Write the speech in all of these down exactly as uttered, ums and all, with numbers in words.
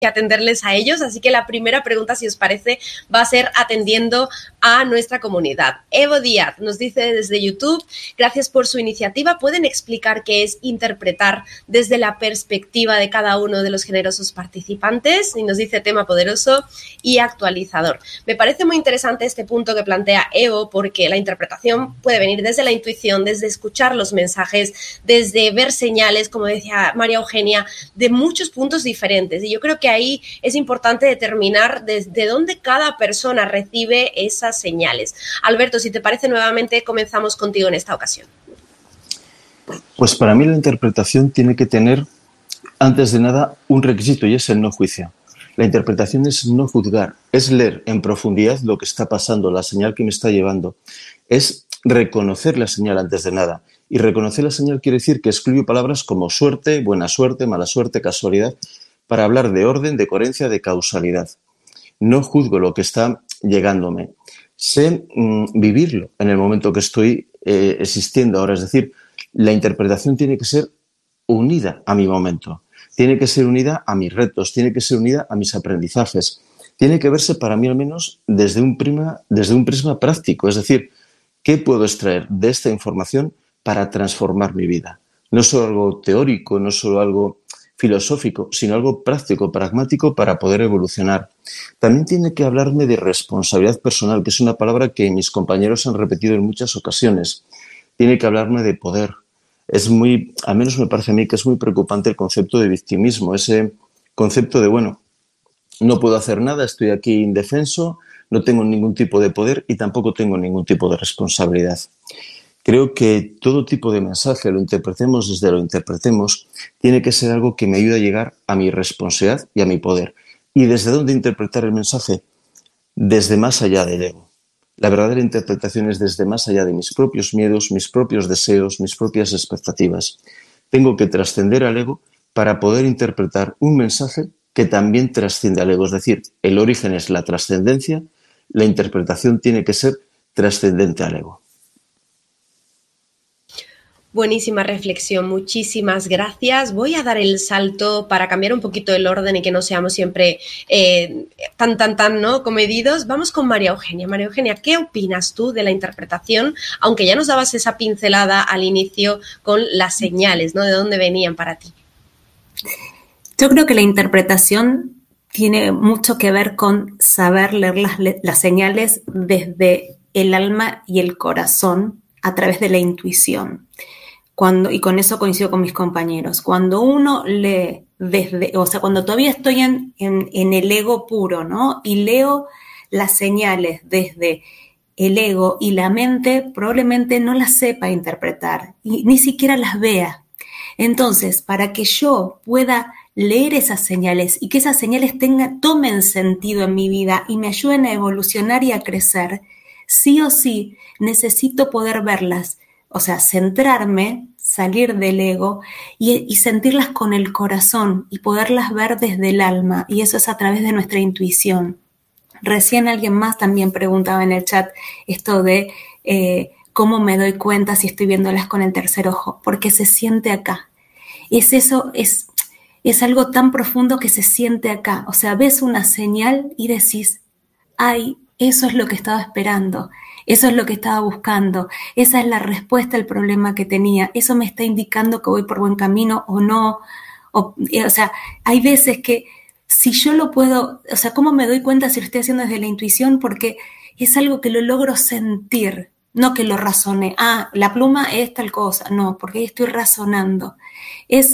que atenderles a ellos, así que la primera pregunta, si os parece, va a ser atendiendo a nuestra comunidad. Evo Díaz nos dice desde YouTube, gracias por su iniciativa, ¿pueden explicar qué es interpretar desde la perspectiva de cada uno de los generosos participantes? Y nos dice tema poderoso y actualizador. Me parece muy interesante este punto que plantea Evo, porque la interpretación puede venir desde la intuición, desde escuchar los mensajes, desde ver señales, como decía María Eugenia, de muchos puntos diferentes, y yo creo que ahí es importante determinar desde dónde cada persona recibe esas señales. Alberto, si te parece, nuevamente comenzamos contigo en esta ocasión. Pues para mí la interpretación tiene que tener, antes de nada, un requisito, y es el no juicio. La interpretación es no juzgar, es leer en profundidad lo que está pasando, la señal que me está llevando. Es reconocer la señal antes de nada. Y reconocer la señal quiere decir que excluyo palabras como suerte, buena suerte, mala suerte, casualidad, para hablar de orden, de coherencia, de causalidad. No juzgo lo que está llegándome. Sé mmm, vivirlo en el momento que estoy eh, existiendo ahora. Es decir, la interpretación tiene que ser unida a mi momento. Tiene que ser unida a mis retos. Tiene que ser unida a mis aprendizajes. Tiene que verse para mí al menos desde un prisma, desde un prisma práctico. Es decir, ¿qué puedo extraer de esta información para transformar mi vida? No solo algo teórico, no solo algo filosófico, sino algo práctico, pragmático para poder evolucionar. También tiene que hablarme de responsabilidad personal, que es una palabra que mis compañeros han repetido en muchas ocasiones. Tiene que hablarme de poder. Es muy, al menos me parece a mí que es muy preocupante el concepto de victimismo, ese concepto de, bueno, no puedo hacer nada, estoy aquí indefenso, no tengo ningún tipo de poder y tampoco tengo ningún tipo de responsabilidad. Creo que todo tipo de mensaje, lo interpretemos desde lo interpretemos, tiene que ser algo que me ayude a llegar a mi responsabilidad y a mi poder. ¿Y desde dónde interpretar el mensaje? Desde más allá del ego. La verdadera interpretación es desde más allá de mis propios miedos, mis propios deseos, mis propias expectativas. Tengo que trascender al ego para poder interpretar un mensaje que también trasciende al ego. Es decir, el origen es la trascendencia, la interpretación tiene que ser trascendente al ego. Buenísima reflexión, muchísimas gracias. Voy a dar el salto para cambiar un poquito el orden y que no seamos siempre eh, tan, tan, tan, ¿no?, comedidos. Vamos con María Eugenia. María Eugenia, ¿qué opinas tú de la interpretación? Aunque ya nos dabas esa pincelada al inicio con las señales, ¿no?, de dónde venían para ti. Yo creo que la interpretación tiene mucho que ver con saber leer las, las señales desde el alma y el corazón a través de la intuición. Cuando, y con eso coincido con mis compañeros, cuando uno lee desde, o sea, cuando todavía estoy en, en, en el ego puro, ¿no?, y leo las señales desde el ego y la mente, probablemente no las sepa interpretar, y ni siquiera las vea. Entonces, para que yo pueda leer esas señales y que esas señales tengan, tomen sentido en mi vida y me ayuden a evolucionar y a crecer, sí o sí necesito poder verlas, o sea, centrarme, salir del ego y, y sentirlas con el corazón y poderlas ver desde el alma, y eso es a través de nuestra intuición. Recién alguien más también preguntaba en el chat esto de eh, cómo me doy cuenta si estoy viéndolas con el tercer ojo, porque se siente acá. Es eso, es, es algo tan profundo que se siente acá. O sea, ves una señal y decís, ay, eso es lo que estaba esperando, eso es lo que estaba buscando, esa es la respuesta al problema que tenía, eso me está indicando que voy por buen camino o no. O, o sea, hay veces que si yo lo puedo, o sea, ¿cómo me doy cuenta si lo estoy haciendo desde la intuición? Porque es algo que lo logro sentir, no que lo razone. Ah, la pluma es tal cosa, no, porque ahí estoy razonando. Es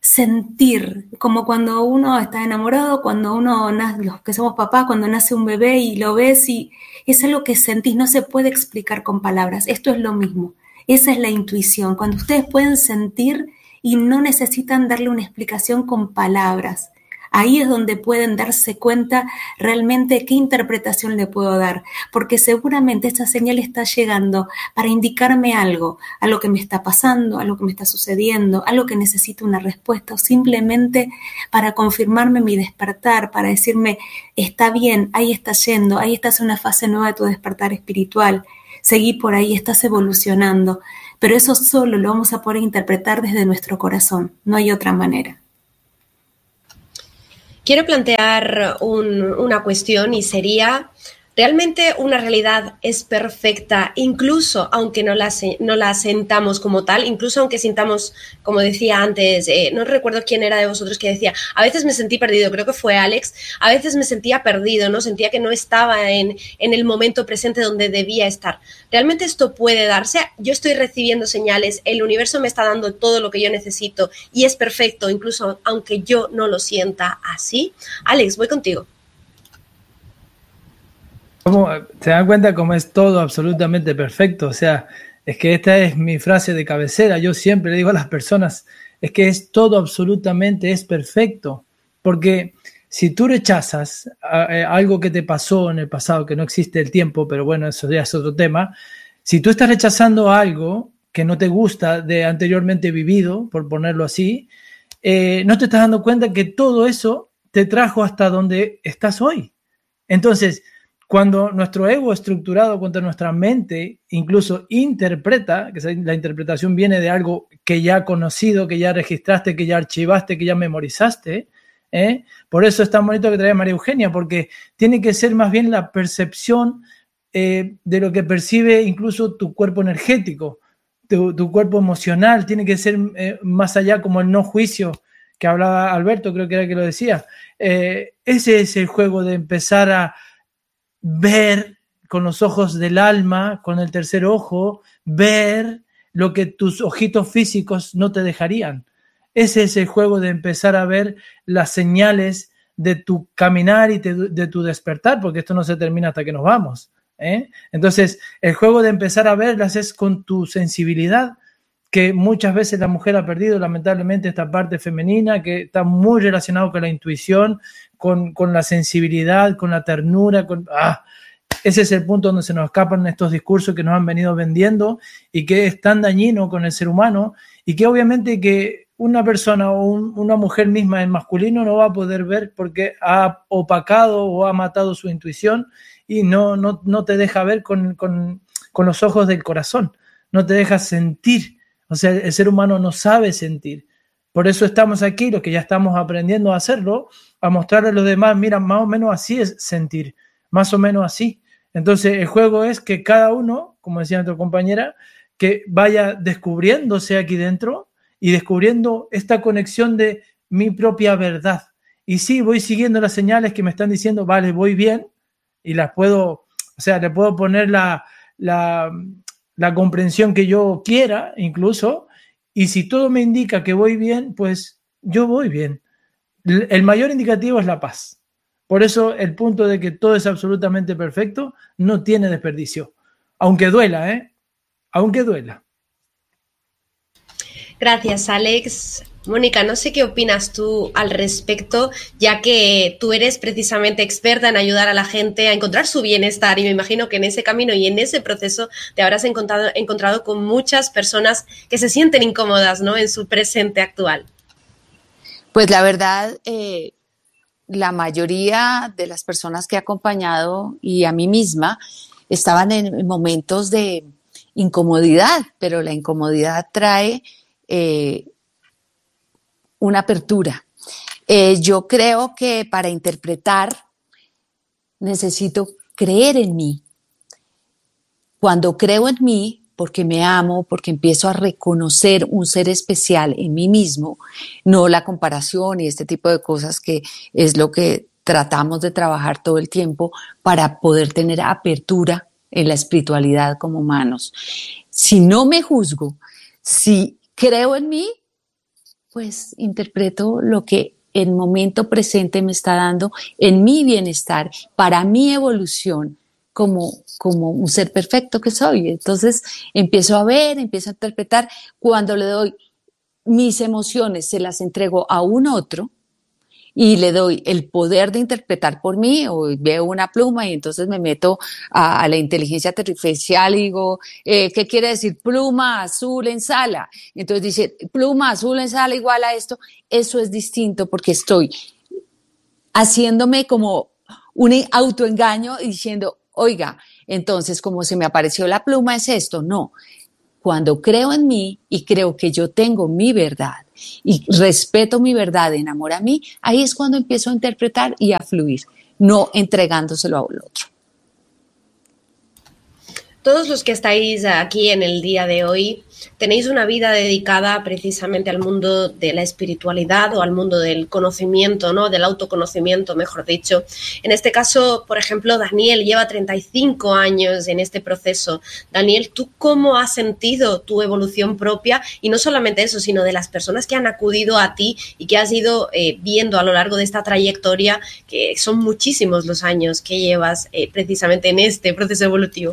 sentir, como cuando uno está enamorado, cuando uno nace, los que somos papás, cuando nace un bebé y lo ves y es algo que sentís, no se puede explicar con palabras. Esto es lo mismo, esa es la intuición, cuando ustedes pueden sentir y no necesitan darle una explicación con palabras. Ahí es donde pueden darse cuenta realmente qué interpretación le puedo dar, porque seguramente esta señal está llegando para indicarme algo, algo que me está pasando, algo que me está sucediendo, algo que necesito una respuesta, o simplemente para confirmarme mi despertar, para decirme, está bien, ahí estás yendo, ahí estás en una fase nueva de tu despertar espiritual, seguí por ahí, estás evolucionando, pero eso solo lo vamos a poder interpretar desde nuestro corazón, no hay otra manera. Quiero plantear un, una cuestión y sería, ¿realmente una realidad es perfecta, incluso aunque no la, no la sentamos como tal, incluso aunque sintamos, como decía antes, eh, no recuerdo quién era de vosotros que decía, a veces me sentí perdido, creo que fue Alex, a veces me sentía perdido, ¿no? Sentía que no estaba en, en el momento presente donde debía estar. ¿Realmente esto puede darse? Yo estoy recibiendo señales, el universo me está dando todo lo que yo necesito y es perfecto, incluso aunque yo no lo sienta así. Alex, voy contigo. ¿Se dan cuenta cómo es todo absolutamente perfecto? O sea, es que esta es mi frase de cabecera. Yo siempre le digo a las personas, es que es todo absolutamente es perfecto. Porque si tú rechazas algo que te pasó en el pasado, que no existe el tiempo, pero bueno, eso ya es otro tema. Si tú estás rechazando algo que no te gusta de anteriormente vivido, por ponerlo así, eh, no te estás dando cuenta que todo eso te trajo hasta donde estás hoy. Entonces, cuando nuestro ego estructurado contra nuestra mente incluso interpreta, que la interpretación viene de algo que ya conocido, que ya registraste, que ya archivaste, que ya memorizaste, ¿eh? Por eso es tan bonito que trae María Eugenia, porque tiene que ser más bien la percepción eh, de lo que percibe incluso tu cuerpo energético, tu, tu cuerpo emocional, tiene que ser eh, más allá como el no juicio que hablaba Alberto, creo que era que lo decía. Eh, ese es el juego de empezar a ver con los ojos del alma, con el tercer ojo, ver lo que tus ojitos físicos no te dejarían. Ese es el juego de empezar a ver las señales de tu caminar y te, de tu despertar, porque esto no se termina hasta que nos vamos, ¿eh? Entonces, el juego de empezar a verlas es con tu sensibilidad, que muchas veces la mujer ha perdido lamentablemente esta parte femenina, que está muy relacionado con la intuición, con, con la sensibilidad, con la ternura, con, ah, ese es el punto donde se nos escapan estos discursos que nos han venido vendiendo y que es tan dañino con el ser humano, y que obviamente que una persona o un, una mujer misma en masculino no va a poder ver porque ha opacado o ha matado su intuición y no, no, no te deja ver con, con, con los ojos del corazón, no te deja sentir. O sea, el ser humano no sabe sentir. Por eso estamos aquí, los que ya estamos aprendiendo a hacerlo, a mostrarle a los demás, mira, más o menos así es sentir, más o menos así. Entonces, el juego es que cada uno, como decía nuestra compañera, que vaya descubriéndose aquí dentro y descubriendo esta conexión de mi propia verdad. Y sí, voy siguiendo las señales que me están diciendo, vale, voy bien, y las puedo, o sea, le puedo poner la... la la comprensión que yo quiera incluso, y si todo me indica que voy bien, pues yo voy bien. El mayor indicativo es la paz. Por eso el punto de que todo es absolutamente perfecto no tiene desperdicio, aunque duela, ¿eh? Aunque duela. Gracias, Alex. Mónica, no sé qué opinas tú al respecto, ya que tú eres precisamente experta en ayudar a la gente a encontrar su bienestar, y me imagino que en ese camino y en ese proceso te habrás encontrado, encontrado con muchas personas que se sienten incómodas, ¿no?, en su presente actual. Pues la verdad, eh, la mayoría de las personas que he acompañado y a mí misma estaban en momentos de incomodidad, pero la incomodidad trae... Eh, una apertura. Eh, yo creo que para interpretar necesito creer en mí. Cuando creo en mí, porque me amo, porque empiezo a reconocer un ser especial en mí mismo, no la comparación y este tipo de cosas que es lo que tratamos de trabajar todo el tiempo para poder tener apertura en la espiritualidad como humanos. Si no me juzgo, si creo en mí, pues interpreto lo que el momento presente me está dando en mi bienestar, para mi evolución como, como un ser perfecto que soy. Entonces empiezo a ver, empiezo a interpretar. Cuando le doy mis emociones, se las entrego a un otro y le doy el poder de interpretar por mí, o veo una pluma y entonces me meto a, a la inteligencia artificial y digo, eh, ¿qué quiere decir pluma azul en sala? Entonces dice, pluma azul en sala igual a esto. Eso es distinto porque estoy haciéndome como un autoengaño y diciendo, oiga, entonces como se me apareció la pluma es esto. No, cuando creo en mí y creo que yo tengo mi verdad y respeto mi verdad en amor a mí, ahí es cuando empiezo a interpretar y a fluir, no entregándoselo al otro. Todos los que estáis aquí en el día de hoy tenéis una vida dedicada precisamente al mundo de la espiritualidad o al mundo del conocimiento, ¿no? Del autoconocimiento, mejor dicho. En este caso, por ejemplo, Daniel lleva treinta y cinco años en este proceso. Daniel, ¿tú cómo has sentido tu evolución propia? Y no solamente eso, sino de las personas que han acudido a ti y que has ido eh, viendo a lo largo de esta trayectoria, que son muchísimos los años que llevas eh, precisamente en este proceso evolutivo.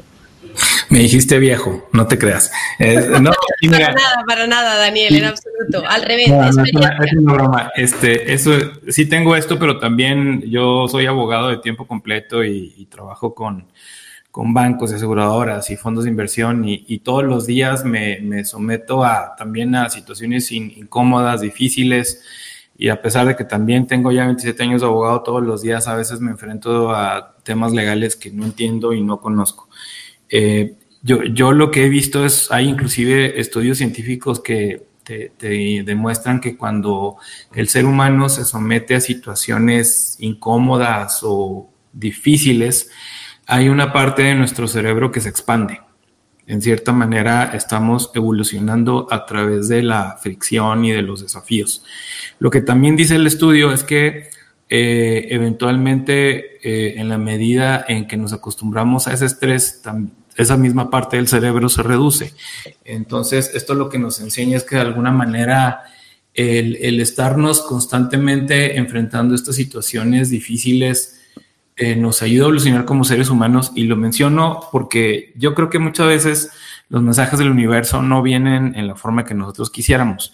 Me dijiste viejo, no te creas. Eh, no, para nada, para nada, Daniel, sí, en absoluto. Al revés, no, no, es, una, es una broma. Este, eso, sí tengo esto, pero también yo soy abogado de tiempo completo y, y trabajo con, con bancos, aseguradoras y fondos de inversión y, y todos los días me, me someto a, también a situaciones in, incómodas, difíciles. Y a pesar de que también tengo ya veintisiete años de abogado, todos los días a veces me enfrento a temas legales que no entiendo y no conozco. Eh, yo, yo lo que he visto es, hay inclusive estudios científicos que te, te demuestran que cuando el ser humano se somete a situaciones incómodas o difíciles, hay una parte de nuestro cerebro que se expande. En cierta manera estamos evolucionando a través de la fricción y de los desafíos. Lo que también dice el estudio es que Eh, eventualmente eh, en la medida en que nos acostumbramos a ese estrés, tam- esa misma parte del cerebro se reduce. Entonces esto lo que nos enseña es que de alguna manera el, el estarnos constantemente enfrentando estas situaciones difíciles eh, nos ayuda a evolucionar como seres humanos, y lo menciono porque yo creo que muchas veces los mensajes del universo no vienen en la forma que nosotros quisiéramos.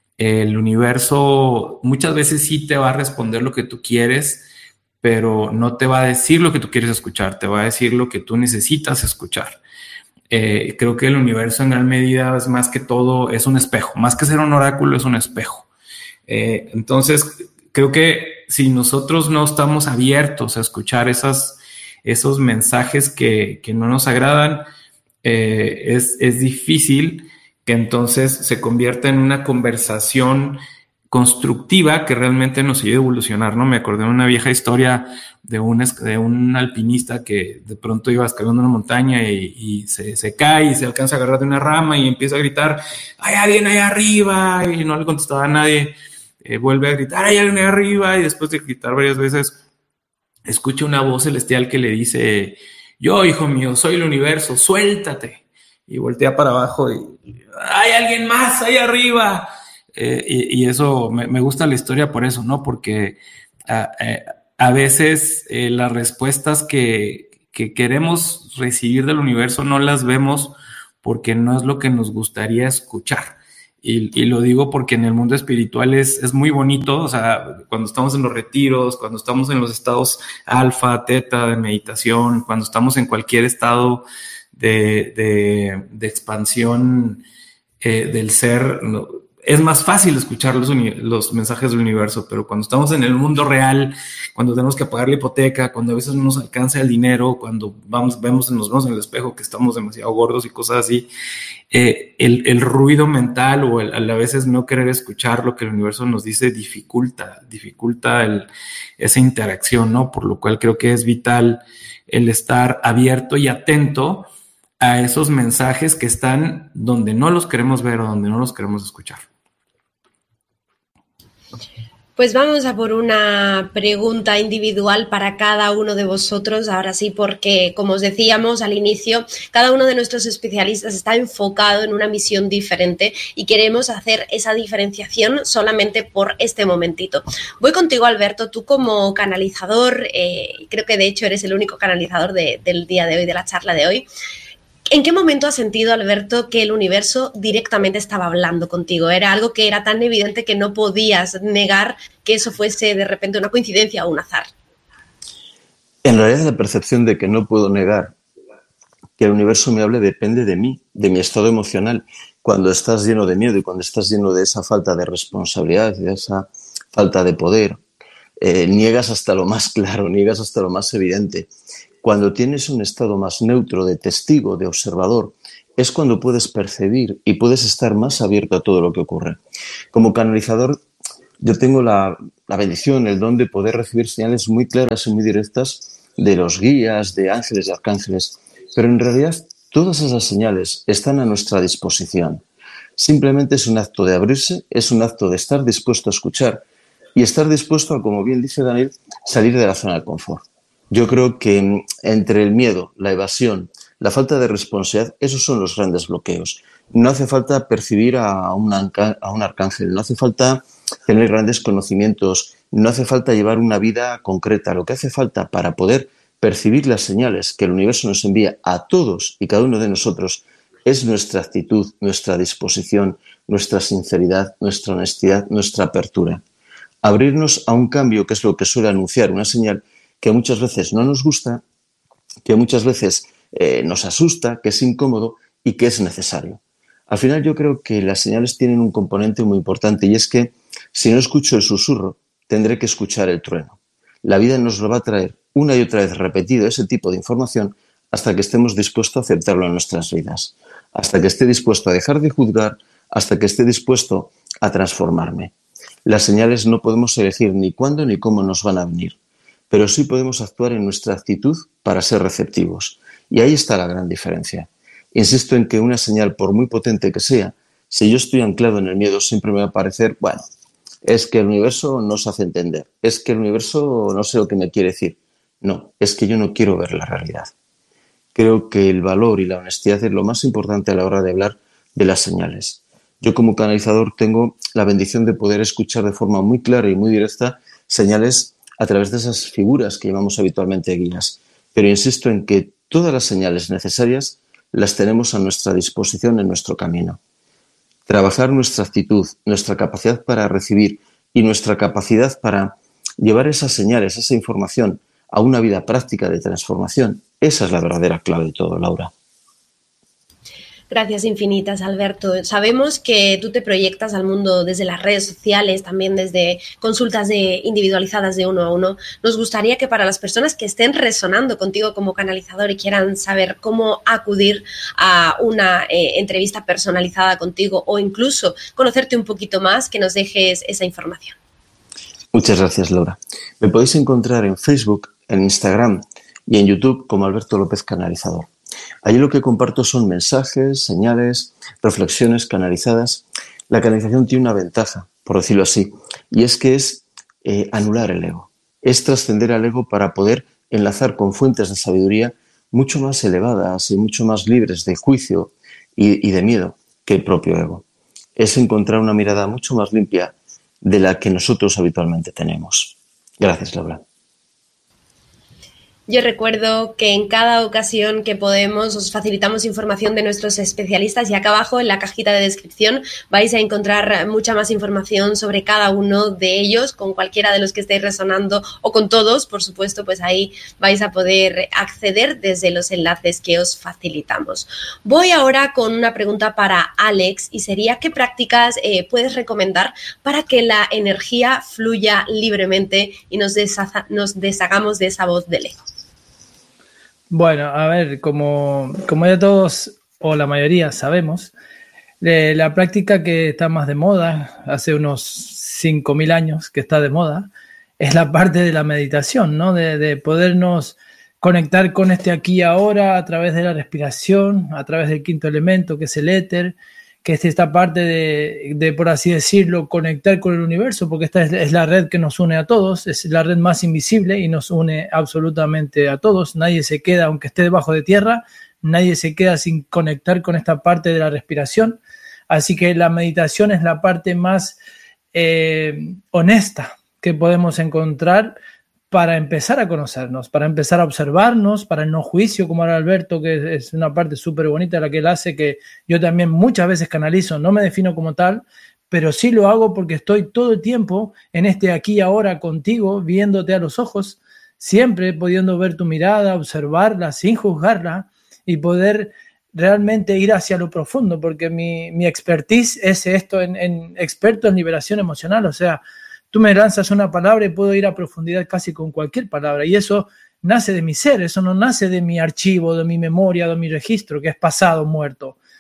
El universo muchas veces sí te va a responder lo que tú quieres, pero no te va a decir lo que tú quieres escuchar, te va a decir lo que tú necesitas escuchar. Eh, creo que el universo en gran medida es más que todo, es un espejo, más que ser un oráculo, es un espejo. Eh, entonces, creo que si nosotros no estamos abiertos a escuchar esas, esos mensajes que, que no nos agradan, eh, es, es difícil que entonces se convierta en una conversación constructiva que realmente nos ayude a evolucionar, ¿no? Me acordé de una vieja historia de un, de un alpinista que de pronto iba escalando una montaña y, y se, se cae y se alcanza a agarrar de una rama y empieza a gritar, ¡hay alguien allá arriba! Y no le contestaba a nadie. Eh, vuelve a gritar, ¡hay alguien allá arriba! Y después de gritar varias veces, escucha una voz celestial que le dice, yo, hijo mío, soy el universo, suéltate. Y voltea para abajo y ¡hay alguien más ahí arriba! Eh, y, y eso, me, me gusta la historia por eso, ¿no? Porque a, a veces eh, las respuestas que, que queremos recibir del universo no las vemos porque no es lo que nos gustaría escuchar. Y, y lo digo porque en el mundo espiritual es, es muy bonito, o sea, cuando estamos en los retiros, cuando estamos en los estados alfa, teta de meditación, cuando estamos en cualquier estado De, de, de expansión eh, del ser, no, es más fácil escuchar los, uni- los mensajes del universo, pero cuando estamos en el mundo real, cuando tenemos que pagar la hipoteca, cuando a veces no nos alcanza el dinero, cuando vamos, vemos, nos vemos en el espejo que estamos demasiado gordos y cosas así, eh, el, el ruido mental o el, a veces no querer escuchar lo que el universo nos dice dificulta, dificulta el, esa interacción, ¿no? Por lo cual creo que es vital el estar abierto y atento a esos mensajes que están donde no los queremos ver o donde no los queremos escuchar. Pues vamos a por una pregunta individual para cada uno de vosotros, ahora sí, porque como os decíamos al inicio, cada uno de nuestros especialistas está enfocado en una misión diferente y queremos hacer esa diferenciación solamente por este momentito. Voy contigo, Alberto, tú como canalizador, eh, creo que de hecho eres el único canalizador de, del día de hoy, de la charla de hoy. ¿En qué momento has sentido, Alberto, que el universo directamente estaba hablando contigo? Era algo que era tan evidente que no podías negar que eso fuese de repente una coincidencia o un azar. En realidad la percepción de que no puedo negar que el universo me hable depende de mí, de mi estado emocional. Cuando estás lleno de miedo y cuando estás lleno de esa falta de responsabilidad, de esa falta de poder, eh, niegas hasta lo más claro, niegas hasta lo más evidente. Cuando tienes un estado más neutro de testigo, de observador, es cuando puedes percibir y puedes estar más abierto a todo lo que ocurre. Como canalizador, yo tengo la, la bendición, el don de poder recibir señales muy claras y muy directas de los guías, de ángeles, de arcángeles, pero en realidad todas esas señales están a nuestra disposición. Simplemente es un acto de abrirse, es un acto de estar dispuesto a escuchar y estar dispuesto a, como bien dice Daniel, salir de la zona de confort. Yo creo que entre el miedo, la evasión, la falta de responsabilidad, esos son los grandes bloqueos. No hace falta percibir a un, a un arcángel, no hace falta tener grandes conocimientos, no hace falta llevar una vida concreta. Lo que hace falta para poder percibir las señales que el universo nos envía a todos y cada uno de nosotros es nuestra actitud, nuestra disposición, nuestra sinceridad, nuestra honestidad, nuestra apertura. Abrirnos a un cambio, que es lo que suele anunciar una señal que muchas veces no nos gusta, que muchas veces eh, nos asusta, que es incómodo y que es necesario. Al final yo creo que las señales tienen un componente muy importante y es que si no escucho el susurro, tendré que escuchar el trueno. La vida nos lo va a traer una y otra vez repetido ese tipo de información hasta que estemos dispuestos a aceptarlo en nuestras vidas, hasta que esté dispuesto a dejar de juzgar, hasta que esté dispuesto a transformarme. Las señales no podemos elegir ni cuándo ni cómo nos van a venir, pero sí podemos actuar en nuestra actitud para ser receptivos. Y ahí está la gran diferencia. Insisto en que una señal, por muy potente que sea, si yo estoy anclado en el miedo, siempre me va a parecer, bueno, es que el universo no se hace entender, es que el universo no sé lo que me quiere decir. No, es que yo no quiero ver la realidad. Creo que el valor y la honestidad es lo más importante a la hora de hablar de las señales. Yo como canalizador tengo la bendición de poder escuchar de forma muy clara y muy directa señales a través de esas figuras que llamamos habitualmente guías. Pero insisto en que todas las señales necesarias las tenemos a nuestra disposición en nuestro camino. Trabajar nuestra actitud, nuestra capacidad para recibir y nuestra capacidad para llevar esas señales, esa información a una vida práctica de transformación, esa es la verdadera clave de todo, Laura. Gracias infinitas, Alberto. Sabemos que tú te proyectas al mundo desde las redes sociales, también desde consultas de individualizadas de uno a uno. Nos gustaría que para las personas que estén resonando contigo como canalizador y quieran saber cómo acudir a una eh, entrevista personalizada contigo o incluso conocerte un poquito más, que nos dejes esa información. Muchas gracias, Laura. Me podéis encontrar en Facebook, en Instagram y en YouTube como Alberto López Canalizador. Allí lo que comparto son mensajes, señales, reflexiones canalizadas. La canalización tiene una ventaja, por decirlo así, y es que es eh, anular el ego. Es trascender al ego para poder enlazar con fuentes de sabiduría mucho más elevadas y mucho más libres de juicio y, y de miedo que el propio ego. Es encontrar una mirada mucho más limpia de la que nosotros habitualmente tenemos. Gracias, Laura. Yo recuerdo que en cada ocasión que podemos os facilitamos información de nuestros especialistas y acá abajo en la cajita de descripción vais a encontrar mucha más información sobre cada uno de ellos, con cualquiera de los que estéis resonando o con todos, por supuesto, pues ahí vais a poder acceder desde los enlaces que os facilitamos. Voy ahora con una pregunta para Alex y sería ¿qué prácticas eh, puedes recomendar para que la energía fluya libremente y nos, deshaza, nos deshagamos de esa voz del ego? Bueno, a ver, como, como ya todos o la mayoría sabemos, eh, la práctica que está más de moda, hace unos cinco mil años que está de moda, es la parte de la meditación, ¿no? De, de podernos conectar con este aquí y ahora a través de la respiración, a través del quinto elemento, que es el éter, que es esta parte de, de, por así decirlo, conectar con el universo, porque esta es, es la red que nos une a todos, es la red más invisible y nos une absolutamente a todos. Nadie se queda, aunque esté debajo de tierra, nadie se queda sin conectar con esta parte de la respiración. Así que la meditación es la parte más eh, honesta que podemos encontrar para empezar a conocernos, para empezar a observarnos, para el no juicio, como era Alberto, que es una parte súper bonita la que él hace, que yo también muchas veces canalizo, no me defino como tal, pero sí lo hago porque estoy todo el tiempo en este aquí y ahora contigo, viéndote a los ojos, siempre pudiendo ver tu mirada, observarla sin juzgarla y poder realmente ir hacia lo profundo, porque mi, mi expertise es esto, en, en experto en liberación emocional, o sea, tú me lanzas una palabra y puedo ir a profundidad casi con cualquier palabra. Y eso nace de mi ser, eso no nace de mi archivo, de mi memoria, de mi registro, que es pasado, muerto.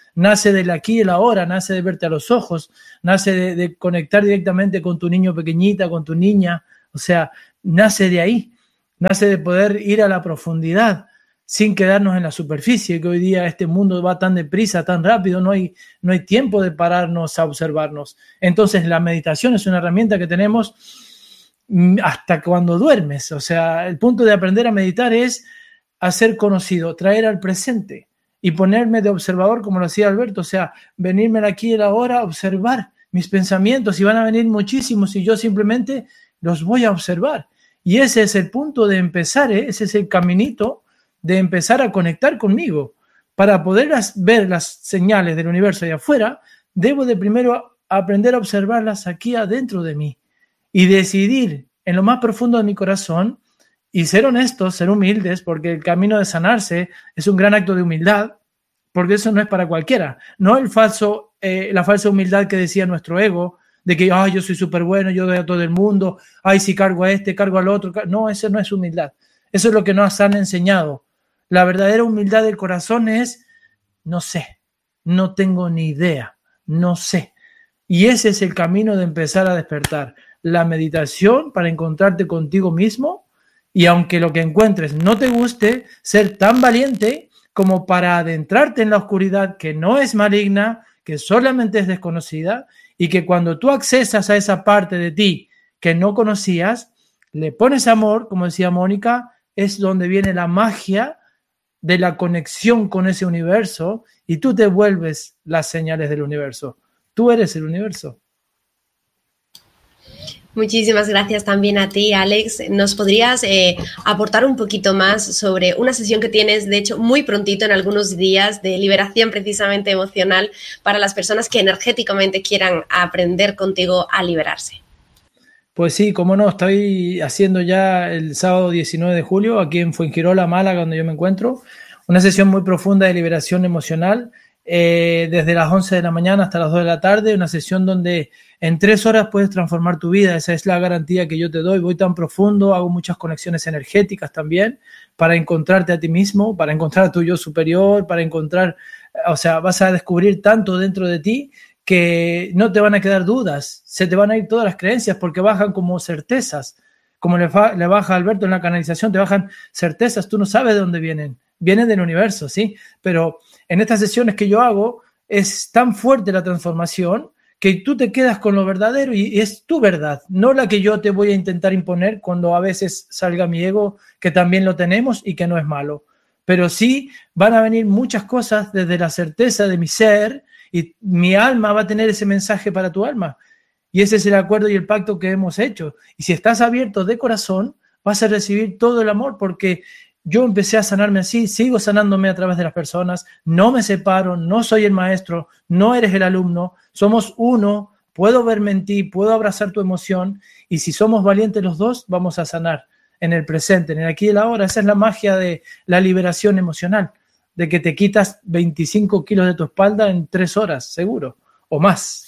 nace del aquí y el ahora, nace de verte a los ojos, nace de, de conectar directamente con tu niño pequeñita, con tu niña, o sea, nace de ahí, nace de poder ir a la profundidad sin quedarnos en la superficie, que hoy día este mundo va tan deprisa, tan rápido, no hay, no hay tiempo de pararnos a observarnos. Entonces la meditación es una herramienta que tenemos hasta cuando duermes, o sea, el punto de aprender a meditar es hacer conocido, traer al presente y ponerme de observador como lo hacía Alberto, o sea, venirme aquí y ahora, observar mis pensamientos, y van a venir muchísimos y yo simplemente los voy a observar. Y ese es el punto de empezar, ¿eh? Ese es el caminito de empezar a conectar conmigo. Para poder ver las señales del universo allá afuera, debo de primero aprender a observarlas aquí adentro de mí y decidir en lo más profundo de mi corazón y ser honestos, ser humildes, porque el camino de sanarse es un gran acto de humildad, porque eso no es para cualquiera. No el falso, eh, la falsa humildad que decía nuestro ego, de que ay, yo soy súper bueno, yo doy a todo el mundo, ay, si cargo a este, cargo al otro. No, eso no es humildad. Eso es lo que nos han enseñado. La verdadera humildad del corazón es, no sé, no tengo ni idea, no sé. Y ese es el camino de empezar a despertar. La meditación para encontrarte contigo mismo, y aunque lo que encuentres no te guste, ser tan valiente como para adentrarte en la oscuridad que no es maligna, que solamente es desconocida, y que cuando tú accesas a esa parte de ti que no conocías, le pones amor, como decía Mónica, es donde viene la magia de la conexión con ese universo, y tú te vuelves las señales del universo. Tú eres el universo. Muchísimas gracias también a ti, Alex. ¿Nos podrías eh, aportar un poquito más sobre una sesión que tienes, de hecho, muy prontito, en algunos días, de liberación precisamente emocional para las personas que energéticamente quieran aprender contigo a liberarse? Pues sí, cómo no, estoy haciendo ya el sábado diecinueve de julio, aquí en Fuengirola, Málaga, donde yo me encuentro, una sesión muy profunda de liberación emocional, eh, desde las once de la mañana hasta las dos de la tarde, una sesión donde en tres horas puedes transformar tu vida. Esa es la garantía que yo te doy. Voy tan profundo, hago muchas conexiones energéticas también para encontrarte a ti mismo, para encontrar a tu yo superior, para encontrar, o sea, vas a descubrir tanto dentro de ti que no te van a quedar dudas, se te van a ir todas las creencias porque bajan como certezas, como le, fa, le baja a Alberto en la canalización, te bajan certezas, tú no sabes de dónde vienen, vienen del universo, ¿sí? Pero en estas sesiones que yo hago es tan fuerte la transformación que tú te quedas con lo verdadero y es tu verdad, no la que yo te voy a intentar imponer cuando a veces salga mi ego, que también lo tenemos y que no es malo. Pero sí van a venir muchas cosas desde la certeza de mi ser, y mi alma va a tener ese mensaje para tu alma. Y ese es el acuerdo y el pacto que hemos hecho. Y si estás abierto de corazón, vas a recibir todo el amor, porque yo empecé a sanarme así, sigo sanándome a través de las personas, no me separo, no soy el maestro, no eres el alumno, somos uno, puedo verme en ti, puedo abrazar tu emoción, y si somos valientes los dos, vamos a sanar en el presente, en el aquí y el ahora. Esa es la magia de la liberación emocional, de que te quitas veinticinco kilos de tu espalda en tres horas, seguro, o más.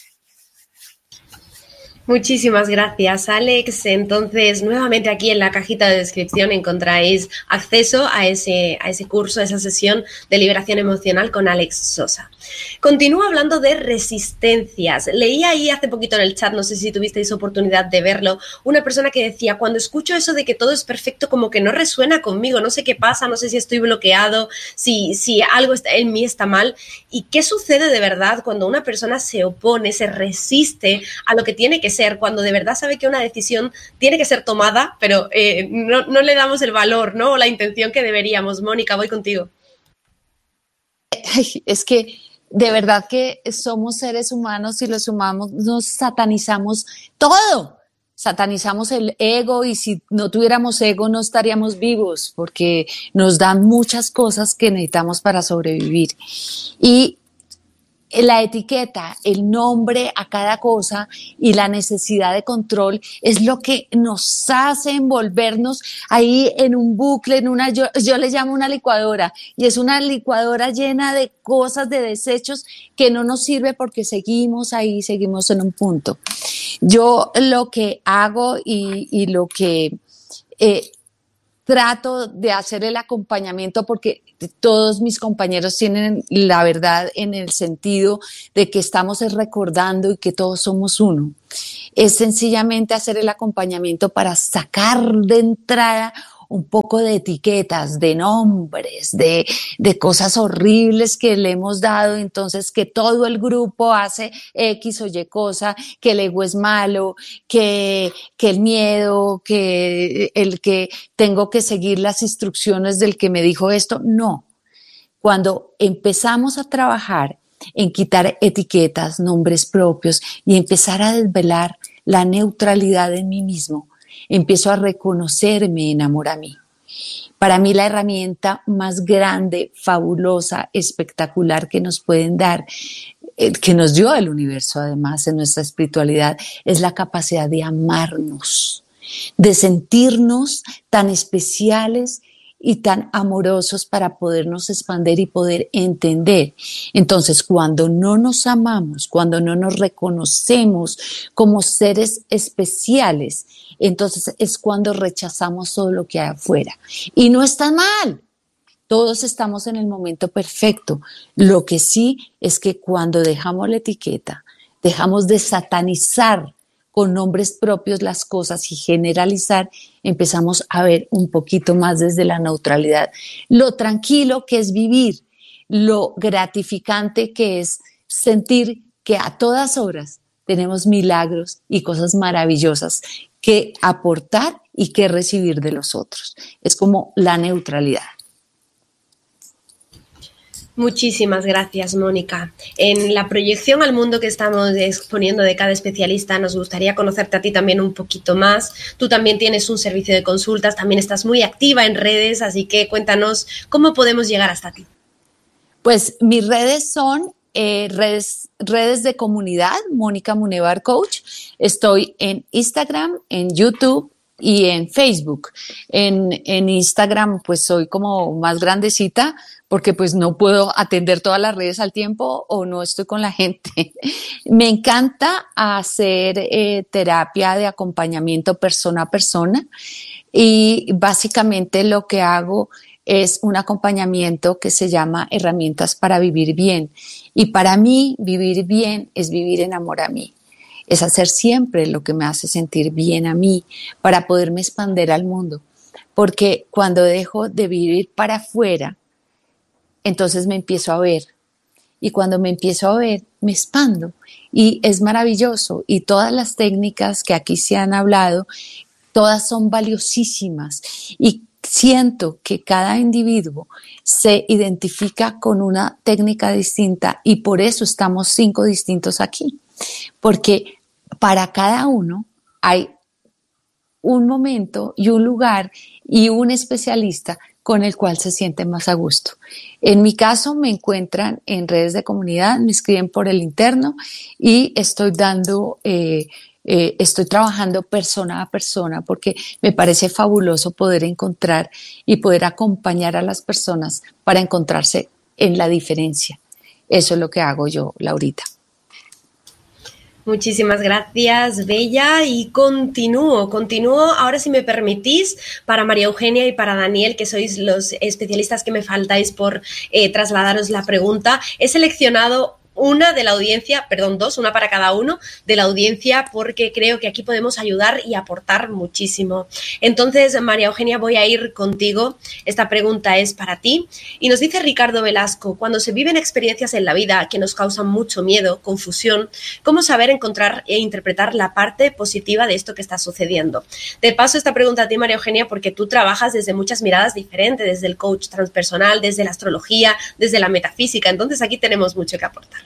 Muchísimas gracias, Alex. Entonces, nuevamente aquí en la cajita de descripción encontráis acceso a ese, a ese curso, a esa sesión de liberación emocional con Alex Sosa. Continúo hablando de resistencias. Leí ahí hace poquito en el chat, no sé si tuvisteis oportunidad de verlo, una persona que decía, cuando escucho eso de que todo es perfecto, como que no resuena conmigo, no sé qué pasa, no sé si estoy bloqueado, si, si algo está, en mí está mal. ¿Y qué sucede de verdad cuando una persona se opone, se resiste a lo que tiene que ser, cuando de verdad sabe que una decisión tiene que ser tomada, pero eh, no, no le damos el valor, ¿no? O la intención que deberíamos? Mónica, voy contigo. Ay, es que de verdad que somos seres humanos y los humanos nos satanizamos todo. Satanizamos el ego, y si no tuviéramos ego no estaríamos vivos, porque nos dan muchas cosas que necesitamos para sobrevivir. Y la etiqueta, el nombre a cada cosa y la necesidad de control es lo que nos hace envolvernos ahí en un bucle, en una, yo, yo le llamo una licuadora, y es una licuadora llena de cosas, de desechos que no nos sirve porque seguimos ahí, seguimos en un punto. Yo lo que hago y, y lo que eh, trato de hacer el acompañamiento porque todos mis compañeros tienen la verdad en el sentido de que estamos recordando y que todos somos uno. Es sencillamente hacer el acompañamiento para sacar de entrada un poco de etiquetas, de nombres, de, de cosas horribles que le hemos dado, entonces que todo el grupo hace X o Y cosa, que el ego es malo, que, que el miedo, que el que tengo que seguir las instrucciones del que me dijo esto. No. Cuando empezamos a trabajar en quitar etiquetas, nombres propios y empezar a desvelar la neutralidad en mí mismo, empiezo a reconocerme en amor a mí. Para mí la herramienta más grande, fabulosa, espectacular que nos pueden dar, eh, que nos dio el universo además en nuestra espiritualidad, es la capacidad de amarnos, de sentirnos tan especiales y tan amorosos para podernos expandir y poder entender. Entonces, cuando no nos amamos, cuando no nos reconocemos como seres especiales, entonces es cuando rechazamos todo lo que hay afuera. Y no está mal. Todos estamos en el momento perfecto. Lo que sí es que cuando dejamos la etiqueta, dejamos de satanizar con nombres propios las cosas y generalizar, empezamos a ver un poquito más desde la neutralidad lo tranquilo que es vivir, lo gratificante que es sentir que a todas horas tenemos milagros y cosas maravillosas que aportar y que recibir de los otros. Es como la neutralidad. Muchísimas gracias, Mónica. En la proyección al mundo que estamos exponiendo de cada especialista, nos gustaría conocerte a ti también un poquito más. Tú también tienes un servicio de consultas, también estás muy activa en redes, así que cuéntanos cómo podemos llegar hasta ti. Pues mis redes son eh, redes, redes de comunidad, Mónica Munevar Coach. Estoy en Instagram, en YouTube y en Facebook. En, en Instagram pues soy como más grandecita, porque pues no puedo atender todas las redes al tiempo o no estoy con la gente. Me encanta hacer eh, terapia de acompañamiento persona a persona y básicamente lo que hago es un acompañamiento que se llama Herramientas para Vivir Bien. Y para mí, vivir bien es vivir en amor a mí. Es hacer siempre lo que me hace sentir bien a mí para poderme expandir al mundo. Porque cuando dejo de vivir para afuera, entonces me empiezo a ver y cuando me empiezo a ver me expando y es maravilloso y todas las técnicas que aquí se han hablado, todas son valiosísimas y siento que cada individuo se identifica con una técnica distinta y por eso estamos cinco distintos aquí, porque para cada uno hay un momento y un lugar y un especialista con el cual se siente más a gusto. En mi caso me encuentran en redes de comunidad, me escriben por el interno y estoy dando, eh, eh, estoy trabajando persona a persona porque me parece fabuloso poder encontrar y poder acompañar a las personas para encontrarse en la diferencia. Eso es lo que hago yo, Laurita. Muchísimas gracias, Bella, y continúo, continúo, ahora si me permitís, para María Eugenia y para Daniel, que sois los especialistas que me faltáis por eh, trasladaros la pregunta. He seleccionado una de la audiencia, perdón, dos, una para cada uno de la audiencia, porque creo que aquí podemos ayudar y aportar muchísimo. Entonces, María Eugenia, voy a ir contigo. Esta pregunta es para ti. Y nos dice Ricardo Velasco, cuando se viven experiencias en la vida que nos causan mucho miedo, confusión, ¿cómo saber encontrar e interpretar la parte positiva de esto que está sucediendo? Te paso esta pregunta a ti, María Eugenia, porque tú trabajas desde muchas miradas diferentes, desde el coach transpersonal, desde la astrología, desde la metafísica. Entonces, aquí tenemos mucho que aportar.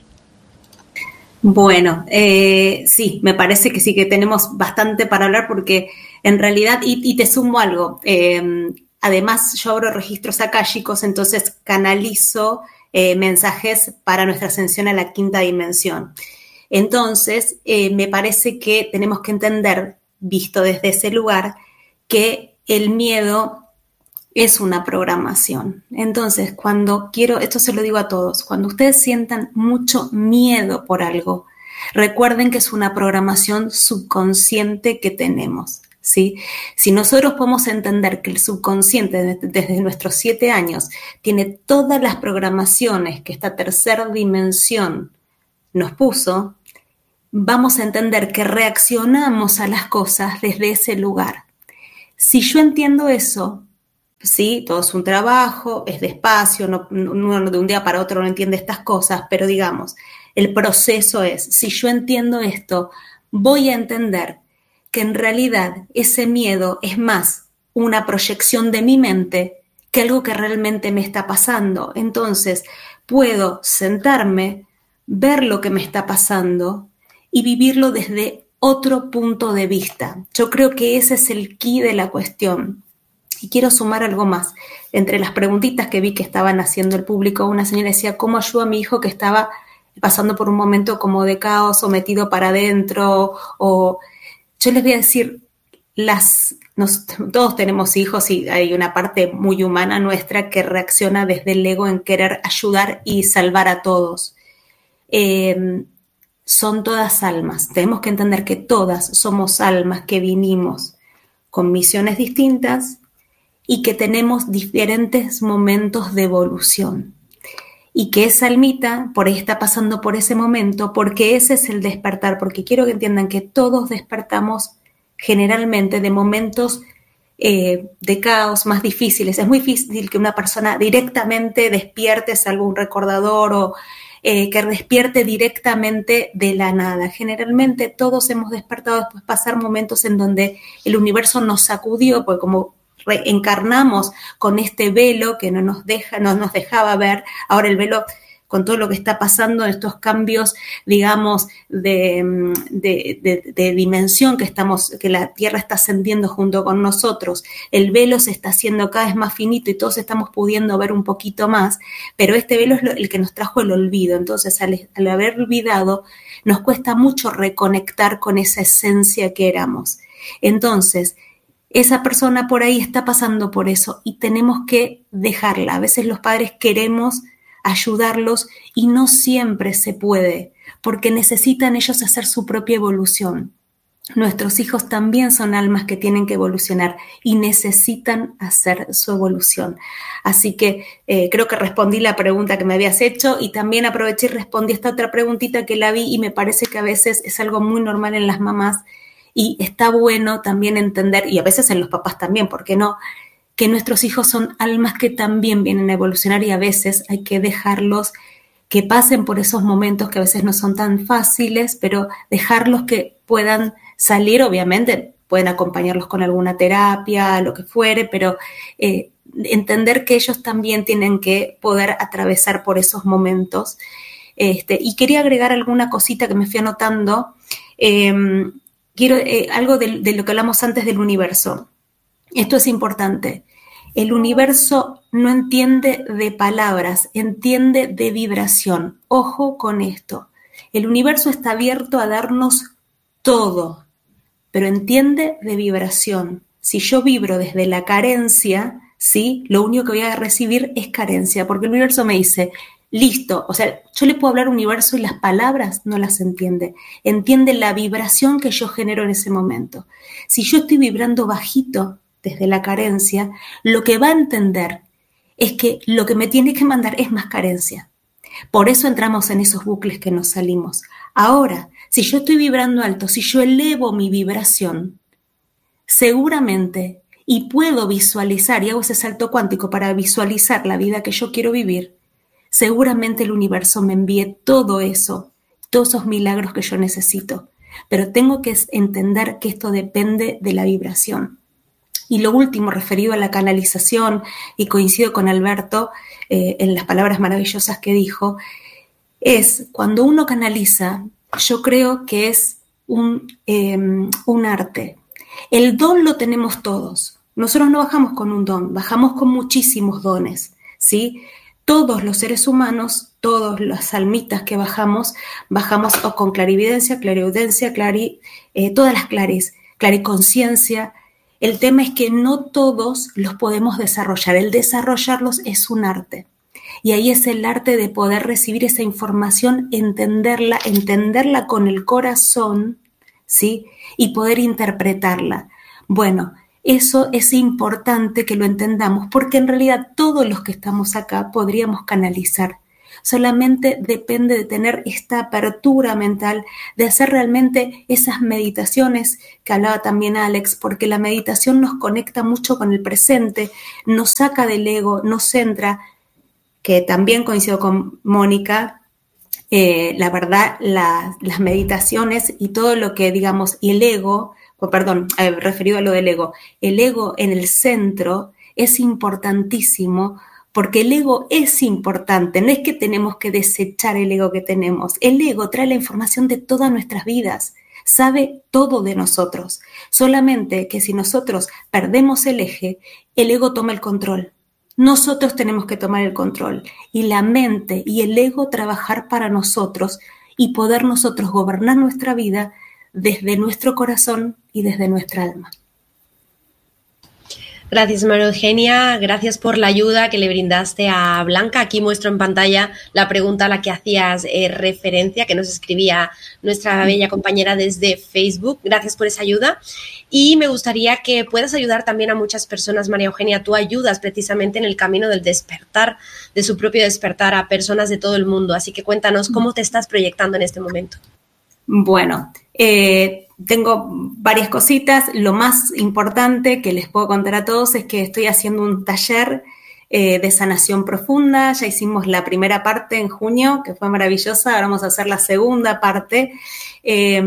Bueno, eh, sí, me parece que sí que tenemos bastante para hablar porque en realidad, y, y te sumo algo, eh, además yo abro registros akáshicos, entonces canalizo eh, mensajes para nuestra ascensión a la quinta dimensión. Entonces, eh, me parece que tenemos que entender, visto desde ese lugar, que el miedo es una programación. Entonces, cuando quiero, esto se lo digo a todos, cuando ustedes sientan mucho miedo por algo, recuerden que es una programación subconsciente que tenemos. ¿sí? Si nosotros podemos entender que el subconsciente desde nuestros siete años tiene todas las programaciones que esta tercera dimensión nos puso, vamos a entender que reaccionamos a las cosas desde ese lugar. Si yo entiendo eso, sí, todo es un trabajo, es despacio, no, no, de un día para otro no entiende estas cosas, pero digamos, el proceso es, si yo entiendo esto, voy a entender que en realidad ese miedo es más una proyección de mi mente que algo que realmente me está pasando. Entonces, puedo sentarme, ver lo que me está pasando y vivirlo desde otro punto de vista. Yo creo que ese es el key de la cuestión. Y quiero sumar algo más. Entre las preguntitas que vi que estaban haciendo el público, una señora decía, ¿cómo ayudo a mi hijo que estaba pasando por un momento como de caos o metido para adentro? O yo les voy a decir, las, nos, todos tenemos hijos y hay una parte muy humana nuestra que reacciona desde el ego en querer ayudar y salvar a todos. Eh, son todas almas. Tenemos que entender que todas somos almas que vinimos con misiones distintas y que tenemos diferentes momentos de evolución. Y que esa almita por ahí está pasando por ese momento, porque ese es el despertar, porque quiero que entiendan que todos despertamos generalmente de momentos eh, de caos más difíciles. Es muy difícil que una persona directamente despierte, salvo un recordador o eh, que despierte directamente de la nada. Generalmente todos hemos despertado después de pasar momentos en donde el universo nos sacudió, porque como reencarnamos con este velo que no nos deja, no nos dejaba ver. Ahora el velo, con todo lo que está pasando, estos cambios, digamos, de, de, de, de dimensión que estamos, que la Tierra está ascendiendo junto con nosotros, el velo se está haciendo cada vez más finito y todos estamos pudiendo ver un poquito más, pero este velo es lo, el que nos trajo el olvido. Entonces, al, al haber olvidado, nos cuesta mucho reconectar con esa esencia que éramos. Entonces, esa persona por ahí está pasando por eso y tenemos que dejarla. A veces los padres queremos ayudarlos y no siempre se puede, porque necesitan ellos hacer su propia evolución. Nuestros hijos también son almas que tienen que evolucionar y necesitan hacer su evolución. Así que eh, creo que respondí la pregunta que me habías hecho y también aproveché y respondí esta otra preguntita que la vi y me parece que a veces es algo muy normal en las mamás. Y está bueno también entender, y a veces en los papás también, ¿por qué no?, que nuestros hijos son almas que también vienen a evolucionar y a veces hay que dejarlos que pasen por esos momentos que a veces no son tan fáciles, pero dejarlos que puedan salir, obviamente pueden acompañarlos con alguna terapia, lo que fuere, pero eh, entender que ellos también tienen que poder atravesar por esos momentos. Este, y quería agregar alguna cosita que me fui anotando. Eh, Quiero eh, algo de, de lo que hablamos antes del universo. Esto es importante. El universo no entiende de palabras, entiende de vibración. Ojo con esto. El universo está abierto a darnos todo, pero entiende de vibración. Si yo vibro desde la carencia, ¿sí?, lo único que voy a recibir es carencia, porque el universo me dice, listo, o sea, yo le puedo hablar al universo y las palabras no las entiende. Entiende la vibración que yo genero en ese momento. Si yo estoy vibrando bajito desde la carencia, lo que va a entender es que lo que me tiene que mandar es más carencia. Por eso entramos en esos bucles que nos salimos. Ahora, si yo estoy vibrando alto, si yo elevo mi vibración, seguramente, y puedo visualizar, y hago ese salto cuántico para visualizar la vida que yo quiero vivir, seguramente el universo me envíe todo eso, todos esos milagros que yo necesito. Pero tengo que entender que esto depende de la vibración. Y lo último, referido a la canalización, y coincido con Alberto eh, en las palabras maravillosas que dijo, es cuando uno canaliza, yo creo que es un, eh, un arte. El don lo tenemos todos. Nosotros no bajamos con un don, bajamos con muchísimos dones, ¿sí? Todos los seres humanos, todas las almitas que bajamos, bajamos o con clarividencia, clariaudiencia, clari, eh, todas las claris, clariconciencia. El tema es que no todos los podemos desarrollar. El desarrollarlos es un arte. Y ahí es el arte de poder recibir esa información, entenderla, entenderla con el corazón, ¿sí? Y poder interpretarla. Bueno, eso es importante que lo entendamos, porque en realidad todos los que estamos acá podríamos canalizar. Solamente depende de tener esta apertura mental, de hacer realmente esas meditaciones que hablaba también Alex, porque la meditación nos conecta mucho con el presente, nos saca del ego, nos centra, que también coincido con Mónica. Eh, la verdad, la, las meditaciones y todo lo que, digamos, y el ego, oh, perdón, eh, referido a lo del ego, el ego en el centro es importantísimo, porque el ego es importante, no es que tenemos que desechar el ego que tenemos, el ego trae la información de todas nuestras vidas, sabe todo de nosotros, solamente que si nosotros perdemos el eje, el ego toma el control. Nosotros tenemos que tomar el control y la mente y el ego trabajar para nosotros y poder nosotros gobernar nuestra vida desde nuestro corazón y desde nuestra alma. Gracias, María Eugenia, gracias por la ayuda que le brindaste a Blanca. Aquí muestro en pantalla la pregunta a la que hacías eh, referencia, que nos escribía nuestra bella compañera desde Facebook. Gracias por esa ayuda. Y me gustaría que puedas ayudar también a muchas personas, María Eugenia. Tú ayudas precisamente en el camino del despertar, de su propio despertar, a personas de todo el mundo. Así que cuéntanos cómo te estás proyectando en este momento. Bueno, eh, tengo varias cositas. Lo más importante que les puedo contar a todos es que estoy haciendo un taller eh, de sanación profunda. Ya hicimos la primera parte en junio, que fue maravillosa. Ahora vamos a hacer la segunda parte. Eh,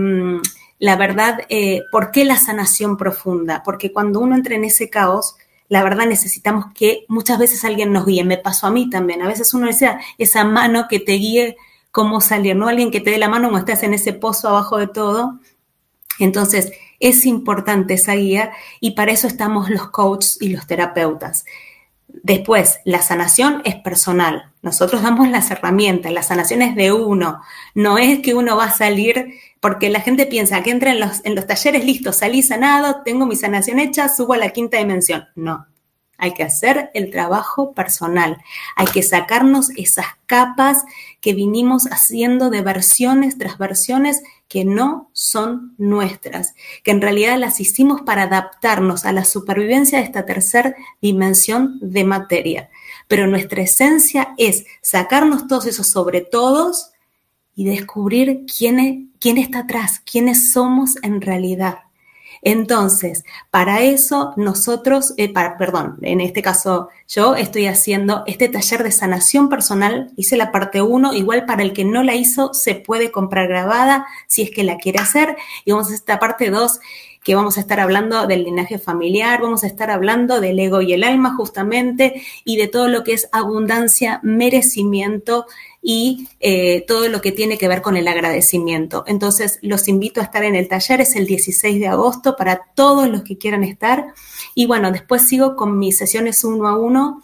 la verdad, eh, ¿por qué la sanación profunda? Porque cuando uno entra en ese caos, la verdad necesitamos que muchas veces alguien nos guíe. Me pasó a mí también. A veces uno necesita esa mano que te guíe cómo salir, ¿no? Alguien que te dé la mano cuando estás en ese pozo abajo de todo. Entonces, es importante esa guía y para eso estamos los coaches y los terapeutas. Después, la sanación es personal. Nosotros damos las herramientas, la sanación es de uno. No es que uno va a salir, porque la gente piensa que entra en los, en los talleres, listo, salí sanado, tengo mi sanación hecha, subo a la quinta dimensión. No. Hay que hacer el trabajo personal, hay que sacarnos esas capas que vinimos haciendo de versiones tras versiones que no son nuestras, que en realidad las hicimos para adaptarnos a la supervivencia de esta tercera dimensión de materia. Pero nuestra esencia es sacarnos todos esos sobre todos y descubrir quién, es, quién está atrás, quiénes somos en realidad. Entonces, para eso nosotros, eh, para, perdón, en este caso yo estoy haciendo este taller de sanación personal, hice la parte uno, igual para el que no la hizo se puede comprar grabada si es que la quiere hacer, y vamos a esta parte dos, que vamos a estar hablando del linaje familiar, vamos a estar hablando del ego y el alma justamente, y de todo lo que es abundancia, merecimiento, y eh, todo lo que tiene que ver con el agradecimiento. Entonces, los invito a estar en el taller, es el dieciséis de agosto para todos los que quieran estar. Y bueno, después sigo con mis sesiones uno a uno,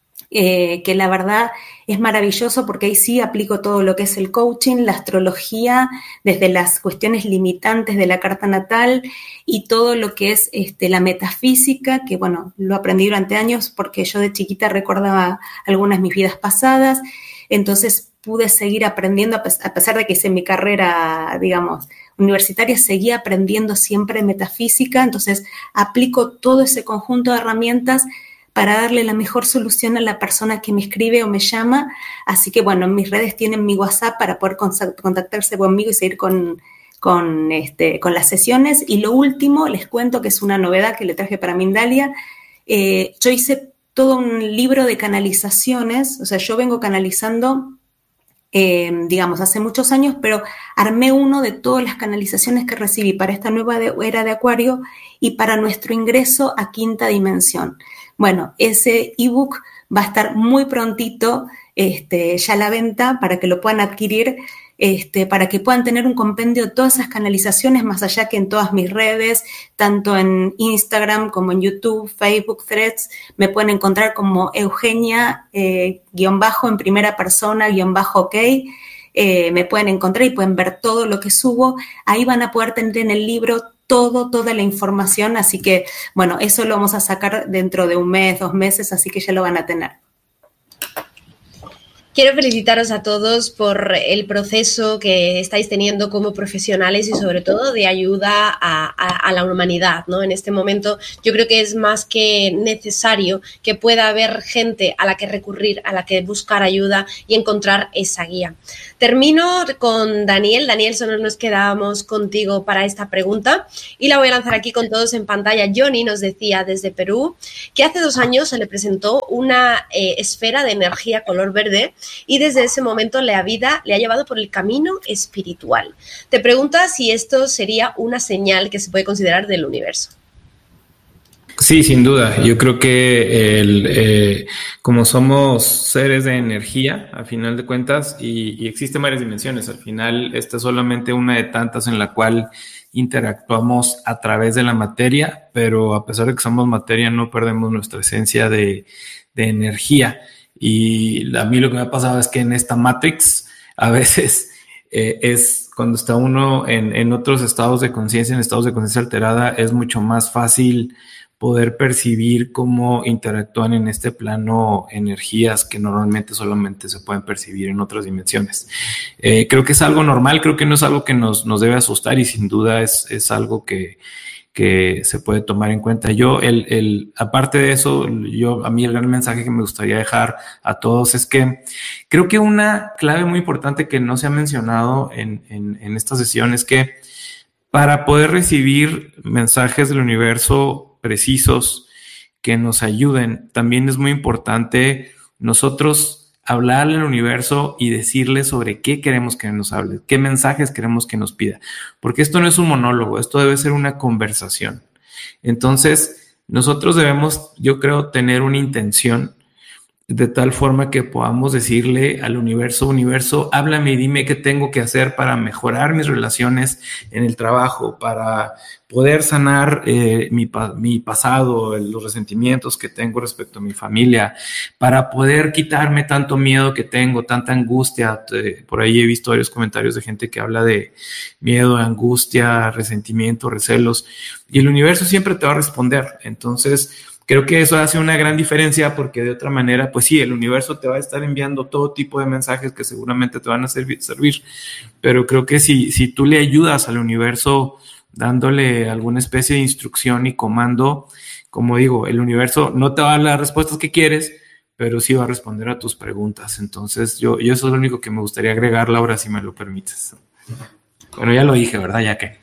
eh, que la verdad es maravilloso porque ahí sí aplico todo lo que es el coaching, la astrología, desde las cuestiones limitantes de la carta natal y todo lo que es este, la metafísica, que bueno, lo aprendí durante años porque yo de chiquita recordaba algunas de mis vidas pasadas. Entonces pude seguir aprendiendo, a pesar de que hice mi carrera, digamos, universitaria, seguía aprendiendo siempre metafísica. Entonces aplico todo ese conjunto de herramientas para darle la mejor solución a la persona que me escribe o me llama. Así que, bueno, en mis redes tienen mi WhatsApp para poder contactarse conmigo y seguir con, con, este, con las sesiones. Y lo último, les cuento que es una novedad que le traje para Mindalia. Eh, yo hice todo un libro de canalizaciones, o sea, yo vengo canalizando, eh, digamos, hace muchos años, pero armé uno de todas las canalizaciones que recibí para esta nueva de, era de Acuario y para nuestro ingreso a quinta dimensión. Bueno, ese ebook va a estar muy prontito este, ya a la venta para que lo puedan adquirir, este, para que puedan tener un compendio de todas esas canalizaciones, más allá que en todas mis redes, tanto en Instagram como en YouTube, Facebook, Threads, me pueden encontrar como Eugenia, eh, guión bajo, en primera persona, guión bajo, ok, eh, me pueden encontrar y pueden ver todo lo que subo, ahí van a poder tener en el libro todo, toda la información, así que, bueno, eso lo vamos a sacar dentro de un mes, dos meses, así que ya lo van a tener. Quiero felicitaros a todos por el proceso que estáis teniendo como profesionales y sobre todo de ayuda a, a, a la humanidad, ¿no? En este momento yo creo que es más que necesario que pueda haber gente a la que recurrir, a la que buscar ayuda y encontrar esa guía. Termino con Daniel. Daniel, solo nos quedábamos contigo para esta pregunta y la voy a lanzar aquí con todos en pantalla. Johnny nos decía desde Perú que hace dos años se le presentó una eh, esfera de energía color verde y desde ese momento la vida le ha llevado por el camino espiritual. Te pregunta si esto sería una señal que se puede considerar del universo. Sí, sin duda. Yo creo que el, eh, como somos seres de energía, a final de cuentas, y, y existen varias dimensiones, al final esta es solamente una de tantas en la cual interactuamos a través de la materia, pero a pesar de que somos materia no perdemos nuestra esencia de, de energía. Y a mí lo que me ha pasado es que en esta Matrix a veces eh, es cuando está uno en, en otros estados de conciencia, en estados de conciencia alterada, es mucho más fácil poder percibir cómo interactúan en este plano energías que normalmente solamente se pueden percibir en otras dimensiones. Eh, creo que es algo normal, creo que no es algo que nos, nos debe asustar y sin duda es, es algo que que se puede tomar en cuenta. Yo, el, el, aparte de eso, yo, a mí el gran mensaje que me gustaría dejar a todos es que creo que una clave muy importante que no se ha mencionado en, en, en esta sesión es que para poder recibir mensajes del universo precisos que nos ayuden, también es muy importante nosotros hablarle al universo y decirle sobre qué queremos que nos hable, qué mensajes queremos que nos pida. Porque esto no es un monólogo, esto debe ser una conversación. Entonces, nosotros debemos, yo creo, tener una intención de tal forma que podamos decirle al universo, universo, háblame y dime qué tengo que hacer para mejorar mis relaciones en el trabajo, para poder sanar eh, mi, mi pasado, los resentimientos que tengo respecto a mi familia, para poder quitarme tanto miedo que tengo, tanta angustia. Eh, por ahí he visto varios comentarios de gente que habla de miedo, angustia, resentimiento, recelos, y el universo siempre te va a responder. Entonces, creo que eso hace una gran diferencia porque de otra manera, pues sí, el universo te va a estar enviando todo tipo de mensajes que seguramente te van a servir, servir. Pero creo que si, si tú le ayudas al universo dándole alguna especie de instrucción y comando, como digo, el universo no te va a dar las respuestas que quieres, pero sí va a responder a tus preguntas. Entonces, yo, yo eso es lo único que me gustaría agregar, Laura, si me lo permites. Bueno, ya lo dije, ¿verdad? Ya que.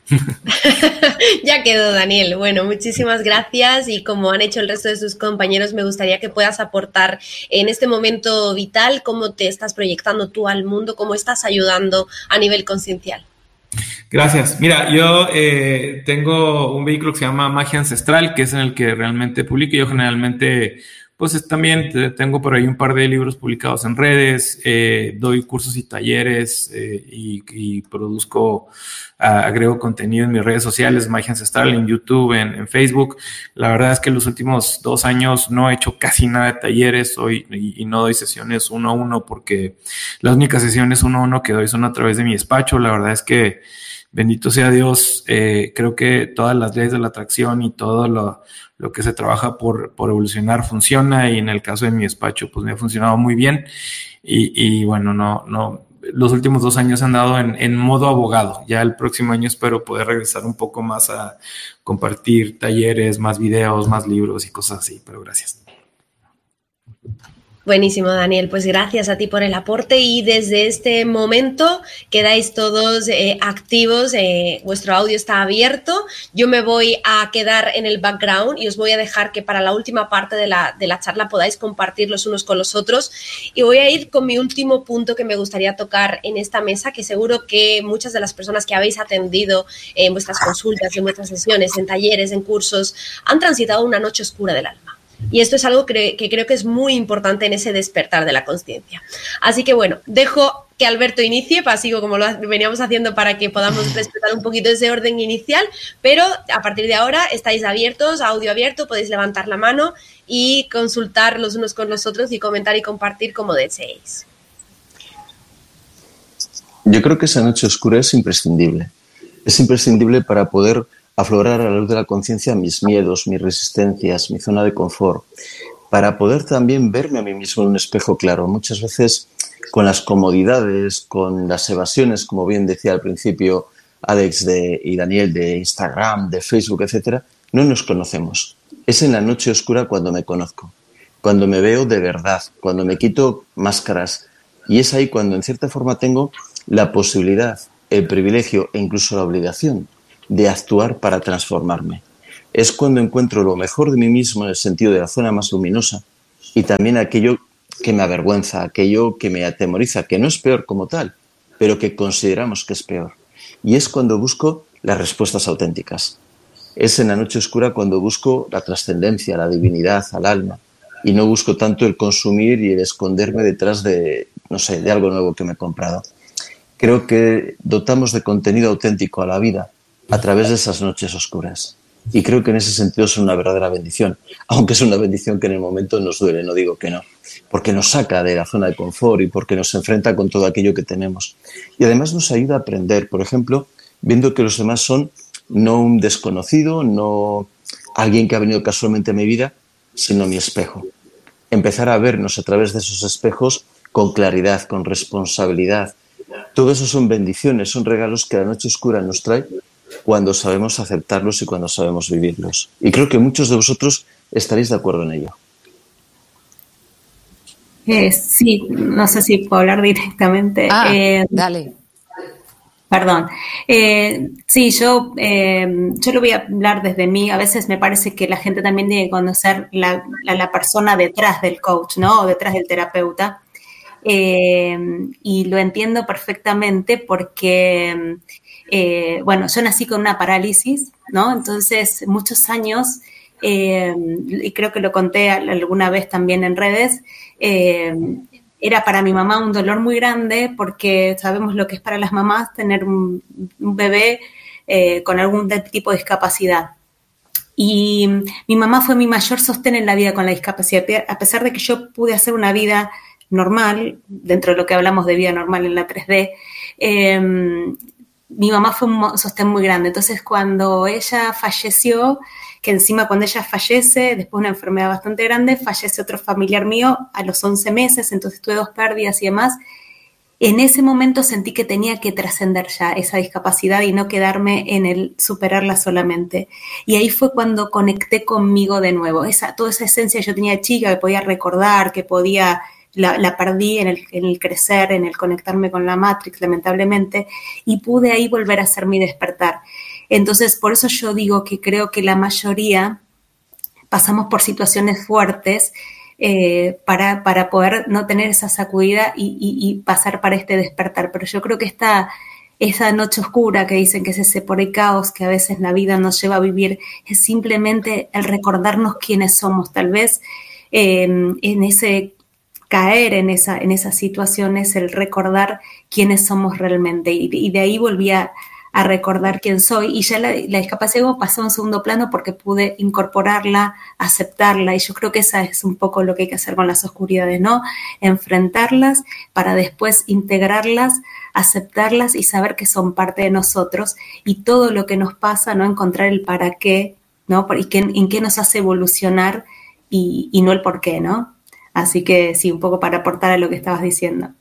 Ya quedó, Daniel. Bueno, muchísimas gracias y como han hecho el resto de sus compañeros, me gustaría que puedas aportar en este momento vital cómo te estás proyectando tú al mundo, cómo estás ayudando a nivel consciencial. Gracias. Mira, yo eh, tengo un vehículo que se llama Magia Ancestral, que es en el que realmente publico. Yo generalmente, pues también tengo por ahí un par de libros publicados en redes, eh, doy cursos y talleres eh, y, y produzco, uh, agrego contenido en mis redes sociales, Magia Ancestral, en YouTube, en, en Facebook. La verdad es que los últimos dos años no he hecho casi nada de talleres hoy y, y no doy sesiones uno a uno porque las únicas sesiones uno a uno que doy son a través de mi despacho. La verdad es que bendito sea Dios, eh, creo que todas las leyes de la atracción y todo lo, lo que se trabaja por, por evolucionar funciona y en el caso de mi despacho pues me ha funcionado muy bien y, y bueno, no, no, los últimos dos años han dado en, en modo abogado. Ya el próximo año espero poder regresar un poco más a compartir talleres, más videos, más libros y cosas así, pero gracias. Buenísimo, Daniel. Pues gracias a ti por el aporte y desde este momento quedáis todos eh, activos, eh, vuestro audio está abierto. Yo me voy a quedar en el background y os voy a dejar que para la última parte de la, de la charla podáis compartir los unos con los otros y voy a ir con mi último punto que me gustaría tocar en esta mesa, que seguro que muchas de las personas que habéis atendido en vuestras consultas, en vuestras sesiones, en talleres, en cursos, han transitado una noche oscura del alma. Y esto es algo que, que creo que es muy importante en ese despertar de la consciencia. Así que bueno, dejo que Alberto inicie, así como lo veníamos haciendo para que podamos respetar un poquito ese orden inicial, pero a partir de ahora estáis abiertos, audio abierto, podéis levantar la mano y consultar los unos con los otros y comentar y compartir como deseéis. Yo creo que esa noche oscura es imprescindible. Es imprescindible para poder aflorar a la luz de la conciencia mis miedos, mis resistencias, mi zona de confort, para poder también verme a mí mismo en un espejo claro. Muchas veces con las comodidades, con las evasiones, como bien decía al principio Alex de, y Daniel, de Instagram, de Facebook, etcétera, no nos conocemos. Es en la noche oscura cuando me conozco, cuando me veo de verdad, cuando me quito máscaras. Y es ahí cuando, en cierta forma, tengo la posibilidad, el privilegio e incluso la obligación de actuar para transformarme. Es cuando encuentro lo mejor de mí mismo en el sentido de la zona más luminosa y también aquello que me avergüenza, aquello que me atemoriza, que no es peor como tal, pero que consideramos que es peor. Y es cuando busco las respuestas auténticas. Es en la noche oscura cuando busco la trascendencia, la divinidad, al alma, y no busco tanto el consumir y el esconderme detrás de, no sé, de algo nuevo que me he comprado. Creo que dotamos de contenido auténtico a la vida a través de esas noches oscuras. Y creo que en ese sentido es una verdadera bendición, aunque es una bendición que en el momento nos duele, no digo que no, porque nos saca de la zona de confort y porque nos enfrenta con todo aquello que tenemos. Y además nos ayuda a aprender, por ejemplo, viendo que los demás son no un desconocido, no alguien que ha venido casualmente a mi vida, sino mi espejo. Empezar a vernos a través de esos espejos con claridad, con responsabilidad. Todo eso son bendiciones, son regalos que la noche oscura nos trae cuando sabemos aceptarlos y cuando sabemos vivirlos. Y creo que muchos de vosotros estaréis de acuerdo en ello. Eh, sí, no sé si puedo hablar directamente. Ah, eh, dale. Perdón. Eh, sí, yo, eh, yo lo voy a hablar desde mí. A veces me parece que la gente también tiene que conocer la, la, la persona detrás del coach, ¿no? O detrás del terapeuta. Eh, y lo entiendo perfectamente porque, eh, bueno, yo nací con una parálisis, ¿no? Entonces, muchos años, eh, y creo que lo conté alguna vez también en redes, eh, era para mi mamá un dolor muy grande porque sabemos lo que es para las mamás tener un, un bebé eh, con algún tipo de discapacidad. Y mi mamá fue mi mayor sostén en la vida con la discapacidad, a pesar de que yo pude hacer una vida normal, dentro de lo que hablamos de vida normal en la tres D, eh, mi mamá fue un sostén muy grande. Entonces, cuando ella falleció, que encima cuando ella fallece, después de una enfermedad bastante grande, fallece otro familiar mío a los once meses, entonces tuve dos pérdidas y demás. En ese momento sentí que tenía que trascender ya esa discapacidad y no quedarme en el superarla solamente. Y ahí fue cuando conecté conmigo de nuevo. Esa, toda esa esencia que yo tenía de chica, que podía recordar, que podía... La, la perdí en el, en el crecer, en el conectarme con la Matrix, lamentablemente, y pude ahí volver a hacer mi despertar. Entonces, por eso yo digo que creo que la mayoría pasamos por situaciones fuertes eh, para, para poder no tener esa sacudida y, y, y pasar para este despertar. Pero yo creo que esta, esa noche oscura que dicen que es ese por el caos que a veces la vida nos lleva a vivir, es simplemente el recordarnos quiénes somos. Tal vez eh, en ese caer en esa, en esas situaciones, el recordar quiénes somos realmente. Y, y de ahí volví a, a recordar quién soy. Y ya la, la discapacidad pasó a un segundo plano porque pude incorporarla, aceptarla. Y yo creo que esa es un poco lo que hay que hacer con las oscuridades, ¿no? Enfrentarlas para después integrarlas, aceptarlas y saber que son parte de nosotros. Y todo lo que nos pasa, ¿no? Encontrar el para qué, ¿no? Y qué, en qué nos hace evolucionar y, y no el por qué, ¿no? Así que sí, un poco para aportar a lo que estabas diciendo.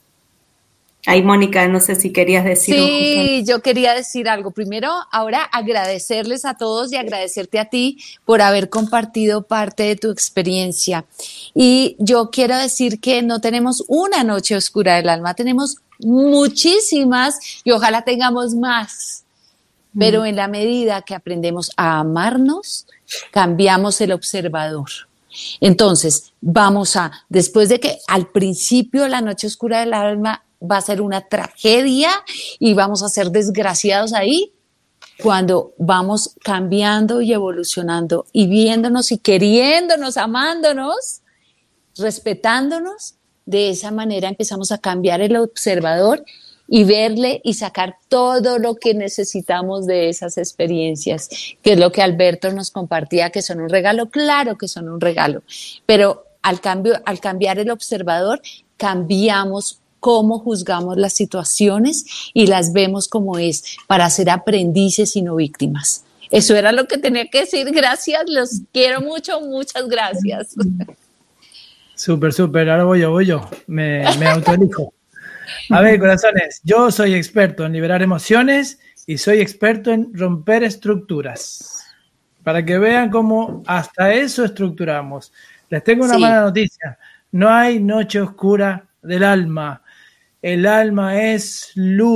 Ahí, Mónica, no sé si querías decir. Sí, yo quería decir algo. Primero, ahora agradecerles a todos y agradecerte a ti por haber compartido parte de tu experiencia. Y yo quiero decir que no tenemos una noche oscura del alma, tenemos muchísimas y ojalá tengamos más. Pero mm. en la medida que aprendemos a amarnos, cambiamos el observador. Entonces, vamos a, después de que al principio la noche oscura del alma va a ser una tragedia y vamos a ser desgraciados ahí, cuando vamos cambiando y evolucionando y viéndonos y queriéndonos, amándonos, respetándonos, de esa manera empezamos a cambiar el observador y verle y sacar todo lo que necesitamos de esas experiencias, que es lo que Alberto nos compartía, que son un regalo. Claro que son un regalo, pero al cambio, al cambiar el observador, cambiamos cómo juzgamos las situaciones y las vemos como es, para ser aprendices y no víctimas. Eso era lo que tenía que decir. Gracias, los quiero mucho, muchas gracias. Súper, súper, ahora voy yo, voy yo, me, me autoelijo. A ver, corazones, yo soy experto en liberar emociones y soy experto en romper estructuras. Para que vean cómo hasta eso estructuramos. Les tengo una sí. mala noticia. No hay noche oscura del alma. El alma es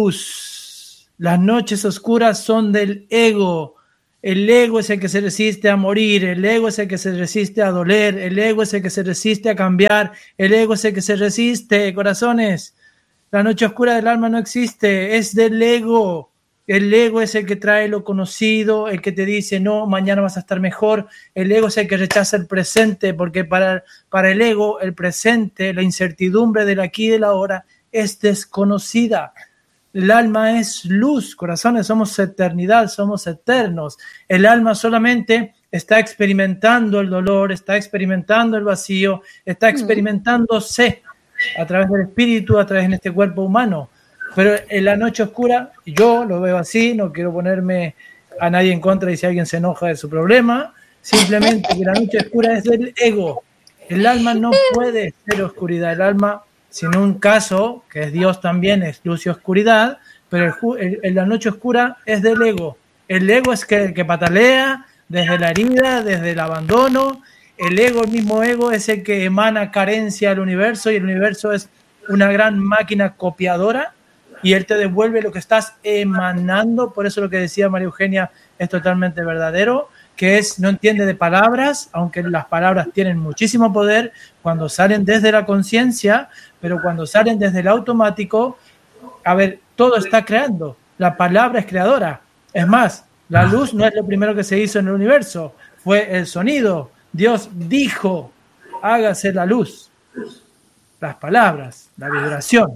luz. Las noches oscuras son del ego. El ego es el que se resiste a morir. El ego es el que se resiste a doler. El ego es el que se resiste a cambiar. El ego es el que se resiste, corazones. La noche oscura del alma no existe. Es del ego. El ego es el que trae lo conocido, el que te dice, no, mañana vas a estar mejor. El ego es el que rechaza el presente, porque para, para el ego, el presente, la incertidumbre del aquí y del ahora es desconocida. El alma es luz, corazones, somos eternidad, somos eternos. El alma solamente está experimentando el dolor, está experimentando el vacío, está experimentándose a través del espíritu, a través de este cuerpo humano. Pero en la noche oscura, yo lo veo así, no quiero ponerme a nadie en contra y si alguien se enoja de su problema, simplemente que la noche oscura es del ego. El alma no puede ser oscuridad, el alma, sin un caso, que es Dios también, es luz y oscuridad, pero el, el, la noche oscura es del ego. El ego es que, el que patalea desde la herida, desde el abandono. El ego, el mismo ego, es el que emana carencia al universo y el universo es una gran máquina copiadora. Y él te devuelve lo que estás emanando. Por eso lo que decía María Eugenia es totalmente verdadero, que es, no entiende de palabras, aunque las palabras tienen muchísimo poder cuando salen desde la conciencia, pero cuando salen desde el automático, a ver, todo está creando. La palabra es creadora. Es más, la luz no es lo primero que se hizo en el universo, fue el sonido. Dios dijo, hágase la luz. Las palabras, la vibración.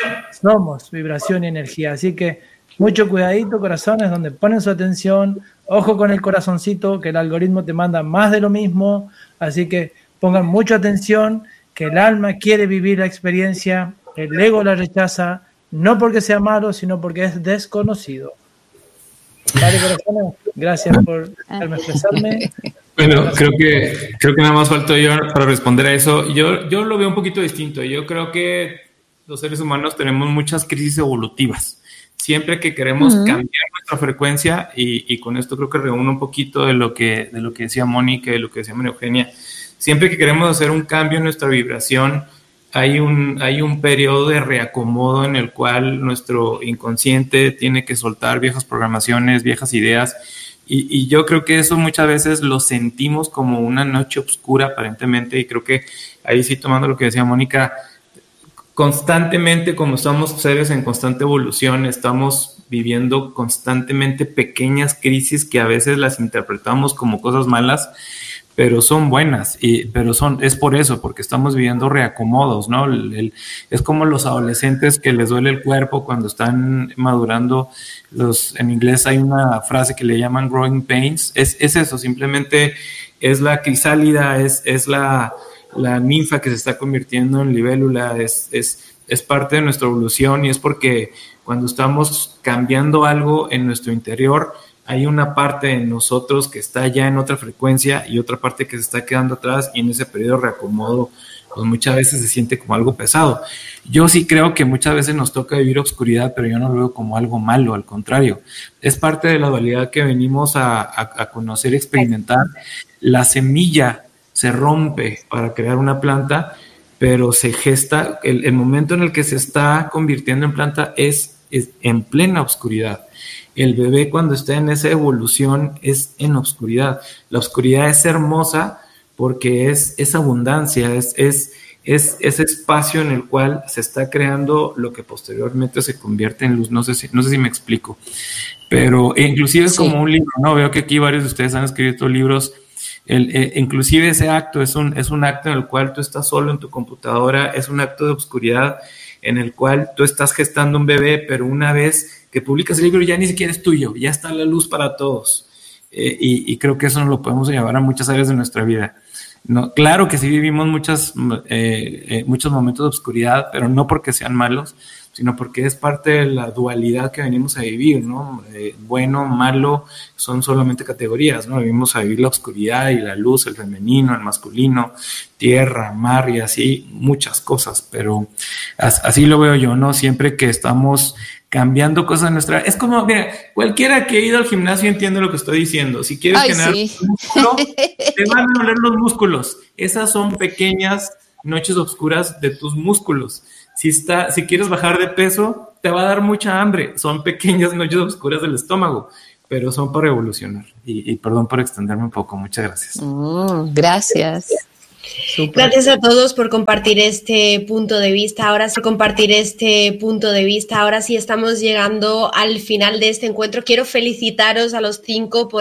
Somos vibración y energía, así que mucho cuidadito, corazones, donde ponen su atención, ojo con el corazoncito, que el algoritmo te manda más de lo mismo, así que pongan mucha atención, que el alma quiere vivir la experiencia, el ego la rechaza, no porque sea malo, sino porque es desconocido. Vale, corazones, gracias por dejarme expresarme. Bueno, creo que, creo que nada más faltó yo para responder a eso. Yo, yo lo veo un poquito distinto, yo creo que los seres humanos tenemos muchas crisis evolutivas. Siempre que queremos uh-huh. cambiar nuestra frecuencia, y, y con esto creo que reúne un poquito de lo que, de lo que decía Mónica y de lo que decía María Eugenia, siempre que queremos hacer un cambio en nuestra vibración, hay un, hay un periodo de reacomodo en el cual nuestro inconsciente tiene que soltar viejas programaciones, viejas ideas, y, y yo creo que eso muchas veces lo sentimos como una noche oscura aparentemente, y creo que ahí sí, tomando lo que decía Mónica, constantemente, como somos seres en constante evolución, estamos viviendo constantemente pequeñas crisis que a veces las interpretamos como cosas malas, pero son buenas, y, pero son, es por eso, porque estamos viviendo reacomodos, ¿no? El, el, es como los adolescentes que les duele el cuerpo cuando están madurando. Los, en inglés hay una frase que le llaman growing pains, es, es eso, simplemente es la crisálida, es, es la... la ninfa que se está convirtiendo en libélula, es, es, es parte de nuestra evolución, y es porque cuando estamos cambiando algo en nuestro interior, hay una parte de nosotros que está ya en otra frecuencia y otra parte que se está quedando atrás, y en ese periodo de reacomodo, pues muchas veces se siente como algo pesado. Yo sí creo que muchas veces nos toca vivir obscuridad, pero yo no lo veo como algo malo, al contrario. Es parte de la dualidad que venimos a, a, a conocer y experimentar. La semilla se rompe para crear una planta, pero se gesta, el, el momento en el que se está convirtiendo en planta es, es en plena oscuridad. El bebé, cuando está en esa evolución, es en oscuridad. La oscuridad es hermosa porque es, es abundancia, es, es, es ese espacio en el cual se está creando lo que posteriormente se convierte en luz. No sé si, no sé si me explico, pero inclusive es sí. como un libro, ¿no? Veo que aquí varios de ustedes han escrito libros. El, eh, inclusive ese acto es un, es un acto en el cual tú estás solo en tu computadora, es un acto de oscuridad en el cual tú estás gestando un bebé, pero una vez que publicas el libro ya ni siquiera es tuyo, ya está la luz para todos. Eh, y, y creo que eso nos lo podemos llevar a muchas áreas de nuestra vida. No, claro que sí vivimos muchas, eh, eh, muchos momentos de oscuridad, pero no porque sean malos, sino porque es parte de la dualidad que venimos a vivir, ¿no? Eh, bueno, malo, son solamente categorías, ¿no? Venimos a vivir la oscuridad y la luz, el femenino, el masculino, tierra, mar y así, muchas cosas, pero así lo veo yo, ¿no? Siempre que estamos cambiando cosas en nuestra... Es como, mira, cualquiera que ha ido al gimnasio entiende lo que estoy diciendo. Si quieres Ay, generar sí. músculo, te van a doler los músculos. Esas son pequeñas noches oscuras de tus músculos. Si, está, si quieres bajar de peso, te va a dar mucha hambre. Son pequeñas noches oscuras del estómago, pero son para evolucionar. Y, y perdón por extenderme un poco. Muchas gracias. Mm, gracias. Super. Gracias a todos por compartir este punto de vista. Ahora sí, compartir este punto de vista. Ahora sí estamos llegando al final de este encuentro. Quiero felicitaros a los cinco por